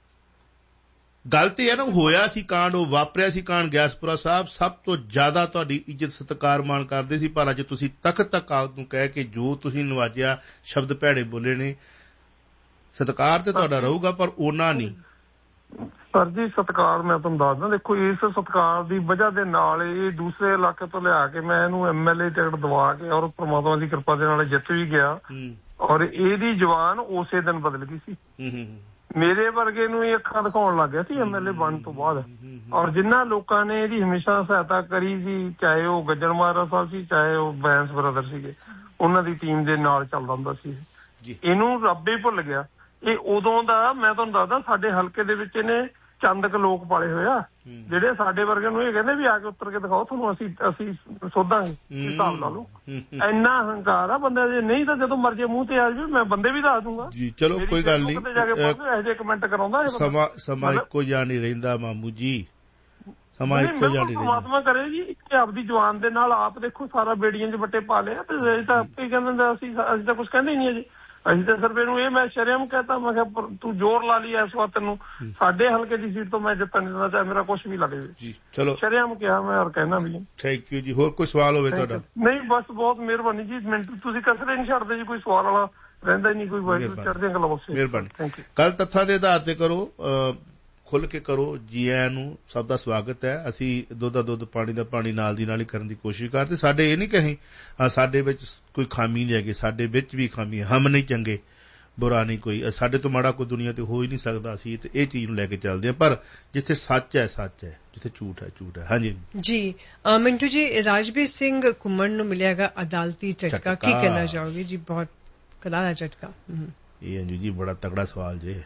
Speaker 1: ਗੱਲ ਤੇ ਹੈ ਨਾ, ਹੋਇਆ ਸੀ ਕਾਂਡ, ਉਹ ਵਾਪਰਿਆ ਸੀ ਕਾਂਡ। ਗਿਆਸਪੁਰਾ ਸਾਹਿਬ ਸਭ ਤੋਂ ਜ਼ਿਆਦਾ ਤੁਹਾਡੀ ਇੱਜ਼ਤ ਸਤਿਕਾਰ ਮਾਣ ਕਰਦੇ ਸੀ, ਪਰ ਅੱਜ ਤੁਸੀਂ ਤਖਤ ਅਕਾਲ ਨੂੰ ਕਹਿ ਕੇ ਜੋ ਤੁਸੀਂ ਨਵਾਜਿਆ, ਸ਼ਬਦ ਭੈੜੇ ਬੋਲੇ ਨੇ। ਸਤਿਕਾਰ ਤੇ ਤੁਹਾਡਾ ਰਹੂਗਾ ਪਰ ਉਹਨਾਂ ਨਹੀਂ।
Speaker 7: ਸਰ ਜੀ ਸਤਿਕਾਰ ਮੈਂ ਤੁਹਾਨੂੰ ਦੱਸਦਾ, ਦੇਖੋ ਇਸ ਸਤਿਕਾਰ ਦੀ ਵਜ੍ਹਾ ਦੇ ਨਾਲ ਇਹ ਦੂਸਰੇ ਇਲਾਕੇ ਤੋਂ ਲਿਆ ਕੇ ਮੈਂ ਇਹਨੂੰ MLA ਟਿਕਟ ਦਵਾ ਕੇ ਔਰ ਪ੍ਰਮਾਤਮਾ ਦੀ ਕਿਰਪਾ ਦੇ ਨਾਲ ਜਿੱਤ ਵੀ ਗਿਆ, ਔਰ ਇਹਦੀ ਜ਼ੁਬਾਨ ਉਸੇ ਦਿਨ ਬਦਲ ਗਈ ਸੀ। ਮੇਰੇ ਵਰਗੇ ਨੂੰ ਇਹ ਅੱਖਾਂ ਦਿਖਾਉਣ ਲੱਗ ਗਿਆ ਸੀ MLA ਬਣਨ ਤੋਂ ਬਾਅਦ, ਔਰ ਜਿਨ੍ਹਾਂ ਲੋਕਾਂ ਨੇ ਇਹਦੀ ਹਮੇਸ਼ਾ ਸਹਾਇਤਾ ਕਰੀ ਸੀ, ਚਾਹੇ ਉਹ ਗੱਜਣ ਮਹਾਰਾਜਾ ਸਾਹਿਬ ਸੀ, ਚਾਹੇ ਉਹ ਬੈਂਸ ਬ੍ਰਦਰ ਸੀਗੇ, ਉਹਨਾਂ ਦੀ ਟੀਮ ਦੇ ਨਾਲ ਚੱਲਦਾ ਹੁੰਦਾ ਸੀ। ਇਹਨੂੰ ਰੱਬ ਹੀ ਭੁੱਲ ਗਿਆ। ਇਹ ਉਦੋਂ ਦਾ, ਮੈਂ ਤੁਹਾਨੂੰ ਦੱਸਦਾ, ਸਾਡੇ ਹਲਕੇ ਦੇ ਵਿੱਚ ਇਹਨੇ ਚੰਦ ਕੁ ਲੋਕ ਪਾਲੇ ਹੋਏ ਆ ਜਿਹੜੇ ਸਾਡੇ ਵਰਗੇ ਨੂੰ ਇਹ ਕਹਿੰਦੇ ਵੀ ਆ ਕੇ ਉੱਤਰ ਕੇ ਦਿਖਾਓ, ਤੁਹਾਨੂੰ ਅਸੀਂ ਸੋਧਾਂਗੇ। ਹਿਸਾਬ ਲਾ ਲਓ, ਇੰਨਾ ਹੰਕਾਰ ਆ ਬੰਦੇ ਦੇ। ਨਹੀਂ ਤਾਂ ਜਦੋਂ ਮਰਜ਼ੀ ਮੂੰਹ ਤੇ ਆ ਜਾਵੇ ਮੈਂ ਬੰਦੇ ਵੀ ਦੱਸ ਦੂੰਗਾ ਜੀ। ਚਲੋ ਕੋਈ ਗੱਲ ਨਹੀਂ, ਇਹੋ ਜਿਹੇ ਕਮੈਂਟ ਕਰਾਉਂਦਾ।
Speaker 1: ਸਮਾਂ ਇੱਕੋ ਜਿਹਾ ਨਹੀਂ ਰਹਿੰਦਾ ਮਾਮੂ ਜੀ, ਸਮਾਂ ਇੱਕੋ ਜਿਹਾ ਨਹੀਂ ਰਹਿੰਦਾ।
Speaker 7: ਪਰਮਾਤਮਾ ਕਰੇ ਜੀ, ਆਪਦੀ ਜਵਾਨ ਦੇ ਨਾਲ ਆਪ ਦੇਖੋ ਸਾਰਾ ਬੇੜੀਆਂ 'ਚ ਵੱਟੇ ਪਾ ਲਿਆ, ਤੇ ਤਾਂ ਆਪੇ ਕਹਿੰਦੇ ਅਸੀਂ ਤਾਂ ਕੁਛ ਕਹਿੰਦੇ ਹੀ ਨਹੀਂ। ਅਜੇ ਅਸੀਂ ਤਾਂ ਸਿਰਫ ਇਹਨੂੰ ਇਹ ਮੈਂ ਸ਼ਰੇਆਮ ਕਹਿਤਾ, ਮੈਂ ਕਿਹਾ ਤੂੰ ਜ਼ੋਰ ਲਾ ਲਈ ਇਸ ਵਾਰ ਤੈਨੂੰ ਸਾਡੇ ਹਲਕੇ ਦੀ ਸੀਟ ਤੋਂ ਮੈਂ ਜਿੱਤਣ ਨਹੀਂ ਦਿੰਦਾ, ਚਾਹੇ ਮੇਰਾ ਕੁਛ ਵੀ ਲੱਗ ਜਾਵੇ
Speaker 1: ਜੀ। ਚਲੋ
Speaker 7: ਸ਼ਰੇਆਮ ਕਿਹਾ ਮੈਂ, ਔਰ ਕਹਿਣਾ ਵੀ।
Speaker 1: ਥੈਂਕ ਯੂ ਜੀ। ਹੋਰ ਕੋਈ ਸਵਾਲ ਹੋਵੇ ਤੁਹਾਡਾ?
Speaker 7: ਨਹੀਂ ਬਸ ਬਹੁਤ ਮਿਹਰਬਾਨੀ ਜੀ, ਮਿੰਟੂ ਤੁਸੀਂ ਕਸਰੇ ਨਹੀਂ ਛੱਡਦੇ ਜੀ, ਕੋਈ ਸਵਾਲ ਵਾਲਾ ਰਹਿੰਦਾ ਹੀ ਨਹੀਂ, ਕੋਈ ਵਾਹਿਗੁਰੂ ਚੜ੍ਹਦੀਆਂ ਗੱਲਾਂ ਬਖਸ਼ੇ।
Speaker 1: ਮਿਹਰਬਾਨੀ। ਕੱਲ ਤੱਥਾਂ ਦੇ ਆਧਾਰ ਤੇ ਕਰੋ, ਖੁੱਲ ਕੇ ਕਰੋ। ਜੀ ਆਇਆਂ ਨੂੰ, ਸਭ ਦਾ ਸਵਾਗਤ ਹੈ। ਅਸੀਂ ਦੁੱਧ ਦਾ ਦੁੱਧ, ਪਾਣੀ ਦਾ ਪਾਣੀ ਨਾਲ ਦੀ ਨਾਲ ਹੀ ਕਰਨ ਦੀ ਕੋਸ਼ਿਸ਼ ਕਰਦੇ। ਸਾਡੇ ਇਹ ਨਹੀਂ ਕਹੀਂ ਸਾਡੇ ਵਿੱਚ ਕੋਈ ਖਾਮੀ ਨਹੀਂ ਹੈਗੀ, ਸਾਡੇ ਵਿੱਚ ਵੀ ਖਾਮੀ ਹੈ। ਹਮ ਨਹੀਂ ਚੰਗੇ, ਬੁਰਾ ਨਹੀਂ ਕੋਈ, ਸਾਡੇ ਤੋਂ ਮਾੜਾ ਕੋਈ ਦੁਨੀਆ ਤੇ ਹੋ ਹੀ ਨਹੀਂ ਸਕਦਾ। ਅਸੀਂ ਤੇ ਇਹ ਚੀਜ਼ ਨੂੰ ਲੈ ਕੇ ਚੱਲਦੇ ਹਾਂ, ਪਰ ਜਿੱਥੇ ਸੱਚ ਹੈ ਸੱਚ ਹੈ, ਜਿੱਥੇ ਝੂਠ ਹੈ ਝੂਠ ਹੈ। ਹਾਂਜੀ
Speaker 4: ਜੀ। ਮਿੰਟੂ ਜੀ, ਰਾਜਵੀਰ ਸਿੰਘ ਘੁੰਮਣ ਨੂੰ ਮਿਲਿਆਗਾ ਅਦਾਲਤੀ ਝਟਕਾ, ਕੀ ਕਹਿਣਾ ਚਾਹੋਗੇ ਜੀ? ਬਹੁਤ ਕਰਾਰਾ ਝਟਕਾ।
Speaker 1: ਇਹ ਅੰਜੂ ਜੀ ਬੜਾ ਤਗੜਾ ਸਵਾਲ ਜੇ।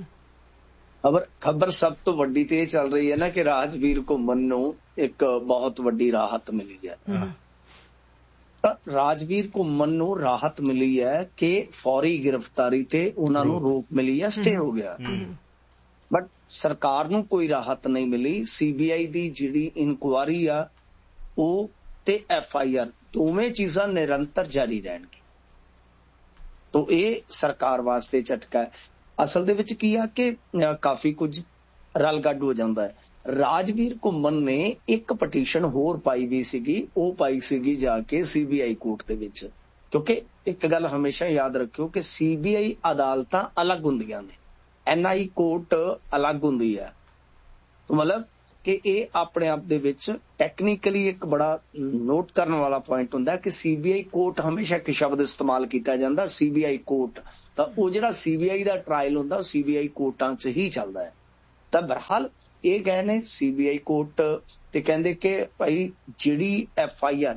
Speaker 6: ਖਬਰ ਸਭ ਤੋਂ ਵੱਡੀ ਤੇ ਇਹ ਚੱਲ ਰਹੀ ਹੈ ਨਾ ਕਿ ਰਾਜਵੀਰ ਘੁੰਮਣ ਨੂੰ ਇੱਕ ਬਹੁਤ ਵੱਡੀ ਰਾਹਤ ਮਿਲੀ ਹੈ। ਰਾਜਵੀਰ ਘੁੰਮਣ ਨੂੰ ਰਾਹਤ ਮਿਲੀ ਹੈ ਕਿ ਫੌਰੀ ਗ੍ਰਿਫਤਾਰੀ ਤੇ ਉਹਨਾਂ ਨੂੰ ਰੋਕ ਮਿਲੀ ਹੈ, ਸਟੇ ਹੋ ਗਿਆ। ਬਟ ਸਰਕਾਰ ਨੂੰ ਕੋਈ ਰਾਹਤ ਨਹੀਂ ਮਿਲੀ। ਸੀਬੀਆਈ ਦੀ ਜਿਹੜੀ ਇਨਕੁਆਰੀ ਆ ਉਹ ਤੇ FIR ਦੋਵੇਂ ਚੀਜ਼ਾਂ ਨਿਰੰਤਰ ਜਾਰੀ ਰਹਿਣਗੀਆਂ। ਤਾਂ ਇਹ ਸਰਕਾਰ ਵਾਸਤੇ ਝਟਕਾ ਹੈ। ਅਸਲ ਦੇ ਵਿੱਚ ਕੀ ਆ ਕਿ ਕਾਫੀ ਕੁਝ ਰਲ ਗੱਡ ਹੋ ਜਾਂਦਾ ਹੈ। ਰਾਜਵੀਰ ਘੁੰਮਣ ਨੇ ਇੱਕ ਪਟੀਸ਼ਨ ਹੋਰ ਪਾਈ ਵੀ ਸੀਗੀ, ਉਹ ਪਾਈ ਸੀਗੀ ਜਾ ਕੇ CBI ਕੋਰਟ ਦੇ ਵਿੱਚ, ਕਿਉਂਕਿ ਇੱਕ ਗੱਲ ਹਮੇਸ਼ਾ ਯਾਦ ਰੱਖਿਓ ਕਿ CBI ਅਦਾਲਤਾਂ ਅਲੱਗ ਹੁੰਦੀਆਂ ਨੇ, NI ਕੋਰਟ ਅਲੱਗ ਹੁੰਦੀ ਹੈ। ਮਤਲਬ ਕਿ ਇਹ ਆਪਣੇ ਆਪ ਦੇ ਵਿੱਚ ਟੈਕਨੀਕਲੀ ਇੱਕ ਬੜਾ ਨੋਟ ਕਰਨ ਵਾਲਾ ਪੁਆਇੰਟ ਹੁੰਦਾ ਕਿ CBI ਕੋਰਟ ਹਮੇਸ਼ਾ ਇੱਕ ਸ਼ਬਦ ਇਸਤੇਮਾਲ ਕੀਤਾ ਜਾਂਦਾ, CBI ਕੋਰਟ। ਤਾਂ ਉਹ ਜਿਹੜਾ CBI ਦਾ ਟਰਾਇਲ ਹੁੰਦਾ ਉਹ CBI ਕੋਰਟਾਂ 'ਚ ਹੀ ਚੱਲਦਾ ਹੈ। ਤਾਂ ਬਹਰਹਾਲ ਇਹ ਗਏ ਨੇ CBI ਕੋਰਟ ਤੇ ਕਹਿੰਦੇ ਕਿ ਭਾਈ ਜਿਹੜੀ FIR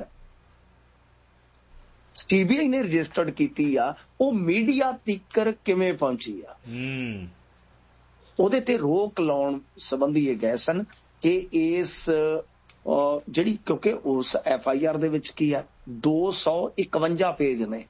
Speaker 6: CBI ਨੇ ਰਜਿਸਟਰਡ ਕੀਤੀ ਆ ਉਹ ਮੀਡੀਆ ਤੀਕਰ ਕਿਵੇਂ ਪਹੁੰਚੀ ਆ, ਉਹਦੇ ਤੇ ਰੋਕ ਲਾਉਣ ਸੰਬੰਧੀ ਇਹ ਗਏ ਸਨ ਕਿ ਇਸ ਜਿਹੜੀ, ਕਿਉਂਕਿ ਉਸ FIR ਦੇ ਵਿੱਚ ਕੀ ਆ 251 ਪੇਜ ਨੇ,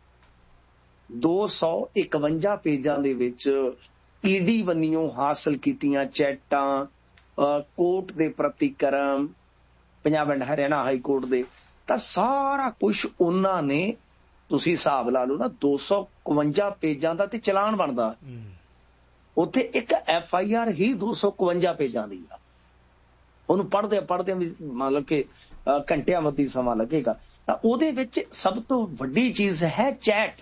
Speaker 6: 251 ਪੇਜਾਂ ਦੇ ਵਿੱਚ ED ਵੱਲੋਂ ਹਾਸਲ ਕੀਤੀਆਂ ਚੈਟਾਂ, ਕੋਰਟ ਦੇ ਪ੍ਰਤੀਕਰਮ, Punjab and Haryana high court ਦੇ, ਤਾਂ ਸਾਰਾ ਕੁਝ ਉਹਨਾਂ ਨੇ, ਤੁਸੀਂ ਹਿਸਾਬ ਲਾ ਲਓ ਨਾ, 251 ਪੇਜਾਂ ਦਾ ਤੇ ਚਲਾਨ ਬਣਦਾ। ਉੱਥੇ ਇੱਕ FIR ਹੀ 251 ਪੇਜਾਂ ਦੀ ਆ। ਉਹਨੂੰ ਪੜ੍ਹਦਿਆਂ ਵੀ ਮਤਲਬ ਕਿ ਘੰਟਿਆਂ ਵੱਧੀ ਸਮਾਂ ਲੱਗੇਗਾ। ਤਾਂ ਉਹਦੇ ਵਿੱਚ ਸਭ ਤੋਂ ਵੱਡੀ ਚੀਜ਼ ਹੈ ਚੈਟ।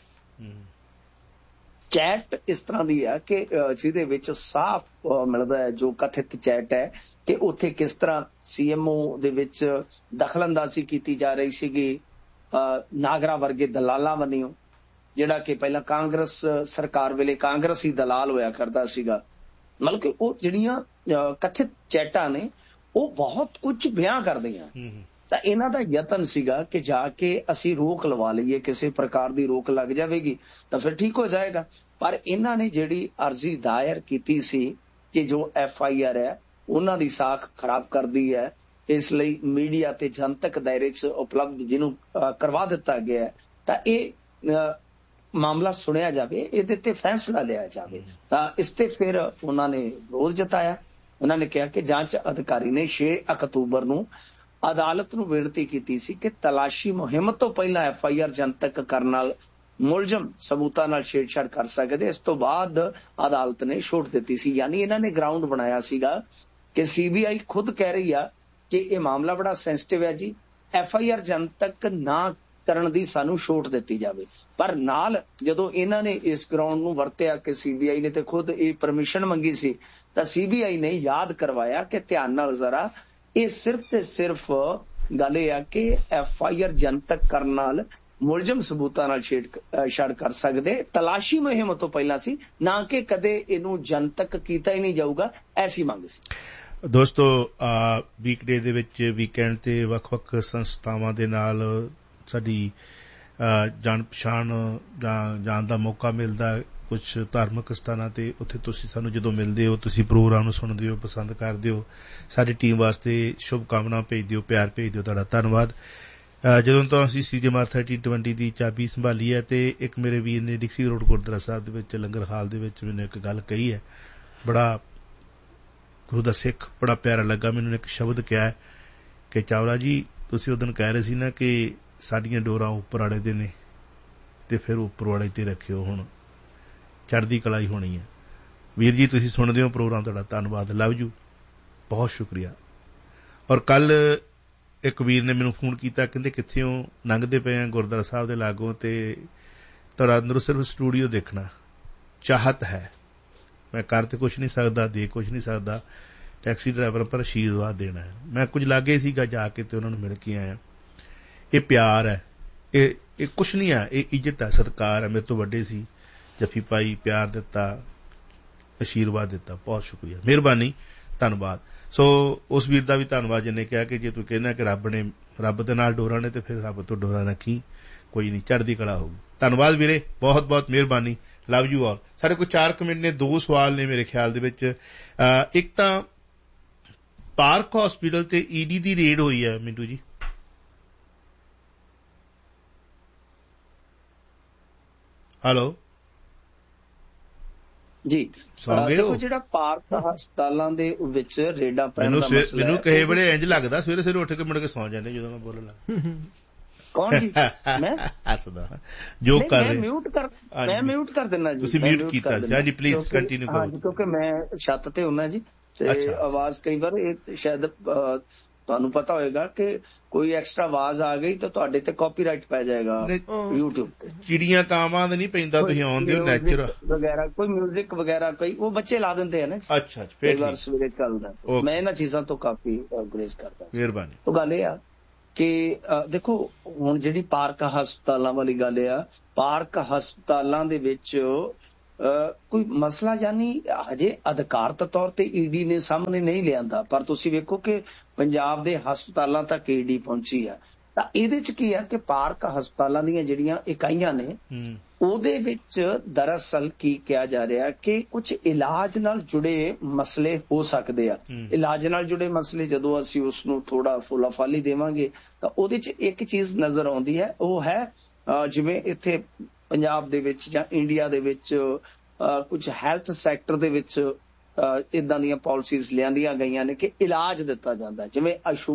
Speaker 6: ਚੈਟ ਇਸ ਤਰ੍ਹਾਂ ਦੀ ਹੈ ਕਿ ਜਿਹਦੇ ਵਿੱਚ ਸਾਫ਼ ਮਿਲਦਾ ਹੈ, ਜੋ ਕਥਿਤ ਚੈਟ ਹੈ, ਕਿ ਉੱਥੇ ਕਿਸ ਤਰ੍ਹਾਂ CMO ਦੇ ਵਿੱਚ ਦਖਲਅੰਦਾਜ਼ੀ ਕੀਤੀ ਜਾ ਰਹੀ ਸੀਗੀ ਨਾਗਰਾ ਵਰਗੇ ਦਲਾਲਾਂ ਵੱਲੋਂ, ਜਿਹੜਾ ਕਿ ਪਹਿਲਾਂ ਕਾਂਗਰਸ ਸਰਕਾਰ ਵੇਲੇ ਕਾਂਗਰਸੀ ਦਲਾਲ ਹੋਇਆ ਕਰਦਾ ਸੀਗਾ। ਮਤਲਬ ਕਿ ਉਹ ਜਿਹੜੀਆਂ ਕਥਿਤ ਚੈਟਾਂ ਨੇ ਉਹ ਬਹੁਤ ਕੁਝ ਬਿਆਨ ਕਰਦੀਆਂ। ਤਾਂ ਇਹਨਾਂ ਦਾ ਯਤਨ ਸੀਗਾ ਕਿ ਜਾ ਕੇ ਅਸੀਂ ਰੋਕ ਲਵਾ ਲਈਏ, ਕਿਸੇ ਪ੍ਰਕਾਰ ਦੀ ਰੋਕ ਲੱਗ ਜਾਵੇਗੀ ਤਾਂ ਫਿਰ ਠੀਕ ਹੋ ਜਾਏਗਾ। ਪਰ ਇਹਨਾਂ ਨੇ ਜਿਹੜੀ ਅਰਜ਼ੀ ਦਾਇਰ ਕੀਤੀ ਸੀ ਕਿ ਜੋ FIR ਹੈ ਉਹਨਾਂ ਦੀ ਸਾਖ ਖਰਾਬ ਕਰਦੀ ਹੈ, ਇਸ ਲਈ ਮੀਡੀਆ ਤੇ ਜਨਤਕ ਦਾਇਰੇ 'ਚ ਉਪਲਬਧ ਜਿਹਨੂੰ ਕਰਵਾ ਦਿੱਤਾ ਗਿਆ ਹੈ, ਤਾਂ ਇਹ ਮਾਮਲਾ ਸੁਣਿਆ ਜਾਵੇ, ਇਹਦੇ ਤੇ ਫੈਸਲਾ ਲਿਆ ਜਾਵੇ। ਤਾਂ ਇਸ ਤੇ ਫਿਰ ਉਹਨਾਂ ਨੇ ਵਿਰੋਧ ਜਤਾਇਆ। ਉਹਨਾਂ ਨੇ ਕਿਹਾ ਕਿ ਜਾਂਚ ਅਧਿਕਾਰੀ ਨੇ 6 ਅਕਤੂਬਰ ਨੂੰ ਅਦਾਲਤ ਨੂੰ ਬੇਨਤੀ ਕੀਤੀ ਸੀ ਕਿ ਤਲਾਸ਼ੀ ਮੁਹਿੰਮ ਤੋਂ ਪਹਿਲਾਂ FIR ਜਨਤਕ ਕਰਨ ਨਾਲ ਮੁਲਜ਼ਮ ਸਬੂਤਾਂ ਨਾਲ ਛੇੜਛਾੜ ਕਰ ਸਕਦੇ। ਇਸ ਤੋਂ ਬਾਅਦ ਅਦਾਲਤ ਨੇ ਛੋਟ ਦਿੱਤੀ ਸੀ। ਯਾਨੀ ਇਹਨਾਂ ਨੇ ਗਰਾਊਂਡ ਬਣਾਇਆ ਸੀਗਾ ਕਿ CBI ਖੁਦ ਕਹਿ ਰਹੀ ਆ ਕਿ ਇਹ ਮਾਮਲਾ ਬੜਾ ਸੈਂਸਿਟਿਵ ਹੈ ਜੀ, FIR ਜਨਤਕ ਨਾ ਕਰਨ ਦੀ ਸਾਨੂੰ ਛੋਟ ਦਿੱਤੀ ਜਾਵੇ। ਪਰ ਨਾਲ ਜਦੋਂ ਇਹਨਾਂ ਨੇ ਇਸ ਗਰਾਊਂਡ ਨੂੰ ਵਰਤਿਆ ਕਿ CBI ਨੇ ਤੇ ਖੁਦ ਇਹ ਪਰਮਿਸ਼ਨ ਮੰਗੀ ਸੀ, ਤਾਂ CBI ਨੇ ਯਾਦ ਕਰਵਾਇਆ ਕਿ ਧਿਆਨ ਨਾਲ ਜ਼ਰਾ, ਇਹ ਸਿਰਫ ਤੇ ਸਿਰਫ ਗੱਲ ਇਹ ਆ ਕਿ FIR ਜਨਤਕ ਕਰਨ ਨਾਲ ਮੁਲਜ਼ਮ ਸਬੂਤਾਂ ਨਾਲ ਛੇੜਛਾੜ ਕਰ ਸਕਦੇ, ਤਲਾਸ਼ੀ ਮੁਹਿੰਮ ਤੋਂ ਪਹਿਲਾਂ ਸੀ, ਨਾ ਕਿ ਕਦੇ ਇਹਨੂੰ ਜਨਤਕ ਕੀਤਾ ਹੀ ਨਹੀਂ ਜਾਊਗਾ, ਐਸੀ ਮੰਗ ਸੀ।
Speaker 1: ਦੋਸਤੋ, ਵੀਕਡੇ ਦੇ ਵਿੱਚ ਵੀਕਐਂਡ ਤੇ ਵੱਖ-ਵੱਖ ਸੰਸਥਾਵਾਂ ਦੇ ਨਾਲ ਸਾਡੀ ਜਾਣ ਪਛਾਣ ਜਾਣ ਦਾ ਮੌਕਾ ਮਿਲਦਾ, ਕੁਝ ਧਾਰਮਿਕ ਸਥਾਨਾਂ ਤੇ। ਉੱਥੇ ਤੁਸੀਂ ਸਾਨੂੰ ਜਦੋਂ ਮਿਲਦੇ ਹੋ, ਤੁਸੀਂ ਪ੍ਰੋਗਰਾਮ ਨੂੰ ਸੁਣਦੇ ਹੋ, ਪਸੰਦ ਕਰਦੇ ਹੋ, ਸਾਡੀ ਟੀਮ ਵਾਸਤੇ ਸ਼ੁਭ ਕਾਮਨਾ ਭੇਜਦੇ ਹੋ, ਪਿਆਰ ਭੇਜਦੇ ਹੋ, ਤੁਹਾਡਾ ਧੰਨਵਾਦ। ਜਦੋਂ ਤੋਂ ਅਸੀਂ CJMR 3020 ਦੀ ਚਾਬੀ ਸੰਭਾਲੀ ਹੈ, ਤੇ ਇੱਕ ਮੇਰੇ ਵੀਰ ਨੇ ਡਿਕਸੀ ਰੋਡ ਗੁਰਦੁਆਰਾ ਸਾਹਿਬ ਦੇ ਵਿੱਚ ਲੰਗਰ ਹਾਲ ਦੇ ਵਿੱਚ ਮੈਨੂੰ ਇੱਕ ਗੱਲ ਕਹੀ ਹੈ, ਬੜਾ ਗੁਰੂ ਦਾ ਸਿੱਖ, ਬੜਾ ਪਿਆਰਾ ਲੱਗਾ ਮੈਨੂੰ। ਇੱਕ ਸ਼ਬਦ ਕਿਹਾ ਹੈ ਕਿ ਚਾਵਲਾ ਜੀ, ਤੁਸੀਂ ਉਸ ਦਿਨ ਕਹਿ ਰਹੇ ਸੀ ਨਾ ਕਿ ਸਾਡੀਆਂ ਡੋਰਾਂ ਉੱਪਰ ਅੜੇ ਦੇ ਨੇ ਤੇ ਫਿਰ ਉੱਪਰ ਵਾਲੇ ਤੇ ਰੱਖਿਓ। ਹੁਣ ਚੜ੍ਹਦੀ ਕਲਾ ਹੀ ਹੋਣੀ ਹੈ। ਵੀਰ ਜੀ ਤੁਸੀਂ ਸੁਣਦੇ ਹੋ ਪ੍ਰੋਗਰਾਮ, ਤੁਹਾਡਾ ਧੰਨਵਾਦ, ਲਵ ਯੂ, ਬਹੁਤ ਸ਼ੁਕਰੀਆ। ਔਰ ਕੱਲ ਇੱਕ ਵੀਰ ਨੇ ਮੈਨੂੰ ਫੋਨ ਕੀਤਾ, ਕਹਿੰਦੇ ਕਿੱਥੇ ਹੋ? ਲੰਘਦੇ ਪਏ ਆ ਗੁਰਦੁਆਰਾ ਸਾਹਿਬ ਦੇ ਲਾਗੋਂ ਤੇ ਤੁਹਾਡਾ ਅੰਦਰੋਂ ਸਿਰਫ ਸਟੂਡੀਓ ਦੇਖਣਾ ਚਾਹਤ ਹੈ। ਮੈਂ ਕਰ ਤੇ ਕੁਛ ਨਹੀਂ ਸਕਦਾ, ਦੇ ਕੁਛ ਨਹੀਂ ਸਕਦਾ, ਟੈਕਸੀ ਡਰਾਈਵਰ ਪਰ ਆਸ਼ੀਰਵਾਦ ਦੇਣਾ ਹੈ। ਮੈਂ ਕੁਝ ਲਾਗੇ ਸੀਗਾ ਜਾ ਕੇ ਤੇ ਉਹਨਾਂ ਨੂੰ ਮਿਲ ਕੇ ਆਇਆ। ਇਹ ਪਿਆਰ ਹੈ, ਇਹ ਕੁਛ ਨਹੀਂ ਹੈ, ਇਹ ਇੱਜ਼ਤ ਹੈ, ਸਤਿਕਾਰ ਹੈ। ਮੇਰੇ ਤੋਂ ਵੱਡੇ ਸੀ, ਜੱਫੀ ਪਾਈ, ਪਿਆਰ ਦਿੱਤਾ, ਆਸ਼ੀਰਵਾਦ ਦਿੱਤਾ। ਬਹੁਤ ਸ਼ੁਕਰੀਆ, ਮਿਹਰਬਾਨੀ, ਧੰਨਵਾਦ। ਸੋ ਉਸ ਵੀਰ ਦਾ ਵੀ ਧੰਨਵਾਦ ਜਿਹਨੇ ਕਿਹਾ ਕਿ ਜੇ ਤੂੰ ਕਹਿੰਦਾ ਕਿ ਰੱਬ ਦੇ ਨਾਲ ਡੋਰਾਂ ਨੇ ਤੇ ਫਿਰ ਰੱਬ ਤੋਂ ਡੋਰਾਂ ਰੱਖੀ, ਕੋਈ ਨਹੀਂ, ਚੜ੍ਹਦੀ ਕਲਾ ਹੋਊਗੀ। ਧੰਨਵਾਦ ਵੀਰੇ, ਬਹੁਤ ਬਹੁਤ ਮਿਹਰਬਾਨੀ, ਲਵ ਯੂ ਆਲ। ਸਾਡੇ ਕੋਲ 4 ਮਿੰਟ ਨੇ, 2 ਸਵਾਲ ਨੇ ਮੇਰੇ ਖਿਆਲ ਦੇ ਵਿੱਚ। ਇੱਕ ਤਾਂ ਪਾਰਕ ਹਸਪੀਟਲ ਤੇ ਈਡੀ ਦੀ ਰੇਡ ਹੋਈ ਹੈ ਮਿੰਟੂ ਜੀ। ਹੈਲੋ
Speaker 6: ਜੀ, ਦੇਖੋ ਜਿਹੜਾ ਪਾਰਕ ਹਸਪਤਾਲਾਂ ਦੇ ਵਿੱਚ ਰੇਡਾਂ ਪੈਣ ਦਾ ਮਸਲਾ, ਮੈਨੂੰ
Speaker 1: ਕਹੇ ਵੇਲੇ ਇੰਜ ਲੱਗਦਾ ਸਵੇਰੇ ਸਵੇਰੇ ਉੱਠ ਕੇ ਮੁੜ ਕੇ ਸੌਂ ਜਾਂਦੇ ਜਦੋਂ ਮੈਂ ਬੋਲਣ ਲੱਗ।
Speaker 6: ਕੌਣ ਜੀ? ਮੈਂ
Speaker 1: ਹੱਸਦਾ ਜੋਕ ਕਰ ਰਿਹਾ।
Speaker 6: ਮੈਂ ਮਿਊਟ ਕਰ ਦਿੰਦਾ ਜੀ।
Speaker 1: ਤੁਸੀਂ ਮਿਊਟ ਕੀਤਾ ਸੀ? ਹਾਂਜੀ ਪਲੀਜ਼ ਕੰਟੀਨਿਊ ਕਰੋ।
Speaker 6: ਕਿਉਂਕਿ ਮੈਂ ਛੱਤ ਤੇ ਹੁੰਨਾ ਜੀ ਤੇ ਆਵਾਜ਼ ਕਈ ਵਾਰ ਇਹ ਸ਼ਾਇਦ ਤੁਹਾਨੂੰ ਪਤਾ ਹੋਏਗਾ ਕਿ ਕੋਈ ਐਕਸਟਰਾ ਆਵਾਜ਼ ਆ ਗਈ ਤਾਂ ਤੁਹਾਡੇ ਤੇ ਕਾਪੀਰਾਈਟ ਪੈ ਜਾਏਗਾ YouTube ਤੇ। ਚਿੜੀਆਂ ਕਾਵਾਂ ਦਾ ਨਹੀਂ ਪੈਂਦਾ, ਤੁਸੀਂ ਆਉਂਦੇ ਹੋ ਨੈਚੁਰਲ ਵਗੈਰਾ, ਕੋਈ ਮਿਊਜ਼ਿਕ ਵਗੈਰਾ ਕੋਈ ਉਹ ਬੱਚੇ ਲਾ ਦਿੰਦੇ ਆ ਨਾ। ਅੱਛਾ, ਕਈ ਵਾਰ ਸਵੇਰੇ ਚੱਲਦਾ। ਮੈਂ ਇਹਨਾਂ ਚੀਜ਼ਾਂ ਤੋਂ ਕਾਫੀ ਗੁਰੇਜ਼ ਕਰਦਾ। ਮਿਹਰਬਾਨੀ। ਤਾਂ ਗੱਲ ਇਹ ਆ ਕਿ ਦੇਖੋ ਹੁਣ ਜਿਹੜੀ ਪਾਰਕ ਹਸਪਤਾਲਾਂ ਵਾਲੀ ਗੱਲ ਆ, ਪਾਰਕ ਹਸਪਤਾਲਾਂ ਦੇ ਵਿੱਚ ਕੋਈ ਮਸਲਾ ਯਾਨੀ ਹਜੇ ਅਧਿਕਾਰਤ ਤੌਰ ਤੇ ਈਡੀ ਨੇ ਸਾਹਮਣੇ ਨਹੀਂ ਲਿਆਂਦਾ, ਪਰ ਤੁਸੀਂ ਵੇਖੋ ਕਿ ਪੰਜਾਬ ਦੇ ਹਸਪਤਾਲਾਂ ਤੱਕ ਈਡੀ ਪਹੁੰਚੀ ਆ। ਤਾਂ ਇਹਦੇ ਚ ਕੀ ਆ ਕਿ ਪਾਰਕ ਹਸਪਤਾਲਾਂ ਦੀਆਂ ਜਿਹੜੀਆਂ ਇਕਾਈਆਂ ਨੇ ਉਹਦੇ ਵਿੱਚ ਦਰਅਸਲ ਕੀ ਕਿਹਾ ਜਾ ਰਿਹਾ ਕਿ ਕੁਝ ਇਲਾਜ ਨਾਲ ਜੁੜੇ ਮਸਲੇ ਹੋ ਸਕਦੇ ਆ। ਇਲਾਜ ਨਾਲ ਜੁੜੇ ਮਸਲੇ ਜਦੋਂ ਅਸੀਂ ਉਸਨੂੰ ਥੋੜਾ ਫੁੱਲਾਫਾਲੀ ਦੇਵਾਂਗੇ ਤਾਂ ਉਹਦੇ ਚ ਇੱਕ ਚੀਜ਼ ਨਜ਼ਰ ਆਉਂਦੀ ਹੈ, ਉਹ ਹੈ ਜਿਵੇਂ ਇੱਥੇ ਪੰਜਾਬ ਦੇ ਵਿੱਚ ਜਾਂ ਇੰਡੀਆ ਦੇ ਵਿੱਚ ਕੁਝ ਹੈਲਥ ਸੈਕਟਰ ਦੇ ਵਿੱਚ ਇਦਾਂ ਦੀਆਂ ਪਾਲਿਸੀਜ਼ ਲਿਆਂਦੀਆਂ ਗਈਆਂ ਨੇ ਕਿ ਇਲਾਜ ਦਿੱਤਾ ਜਾਂਦਾ, ਜਿਵੇਂ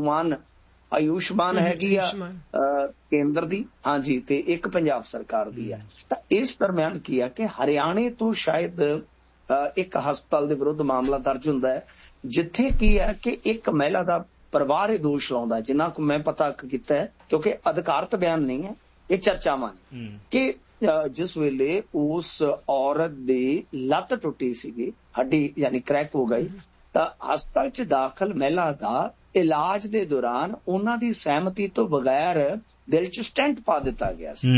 Speaker 6: ਆਯੁਸ਼ਮਾਨ ਹੈਗੀ ਆ ਕੇਂਦਰ ਦੀ, ਹਾਂਜੀ, ਤੇ ਇੱਕ ਪੰਜਾਬ ਸਰਕਾਰ ਦੀ ਆ। ਤਾਂ ਇਸ ਦਰਮਿਆਨ ਕੀ ਆ ਕਿ ਹਰਿਆਣੇ ਤੋਂ ਸ਼ਾਇਦ ਇੱਕ ਹਸਪਤਾਲ ਦੇ ਵਿਰੁੱਧ ਮਾਮਲਾ ਦਰਜ ਹੁੰਦਾ ਹੈ, ਜਿੱਥੇ ਕੀ ਹੈ ਕਿ ਇੱਕ ਮਹਿਲਾ ਦਾ ਪਰਿਵਾਰ ਇਹ ਦੋਸ਼ ਲਾਉਂਦਾ, ਜਿੰਨਾ ਕੁ ਮੈਂ ਪਤਾ ਕੀਤਾ ਹੈ, ਕਿਉਂਕਿ ਅਧਿਕਾਰਤ ਬਿਆਨ ਨਹੀਂ ਹੈ, ਇਹ ਚਰਚਾਵਾਂ ਨੇ, ਕਿ ਜਿਸ ਵੇਲੇ ਉਸ ਔਰਤ ਦੀ ਲੱਤ ਟੁੱਟੀ ਸੀਗੀ, ਹੱਡੀ ਯਾਨੀ ਕ੍ਰੈਕ ਹੋ ਗਈ, ਤਾਂ ਹਸਪਤਾਲ 'ਚ ਦਾਖਲ ਮਹਿਲਾ ਦਾ ਇਲਾਜ ਦੇ ਦੌਰਾਨ ਉਹਨਾਂ ਦੀ ਸਹਿਮਤੀ ਤੋਂ ਬਗੈਰ ਦਿਲ 'ਚ ਸਟੈਂਟ ਪਾ ਦਿੱਤਾ ਗਿਆ ਸੀ।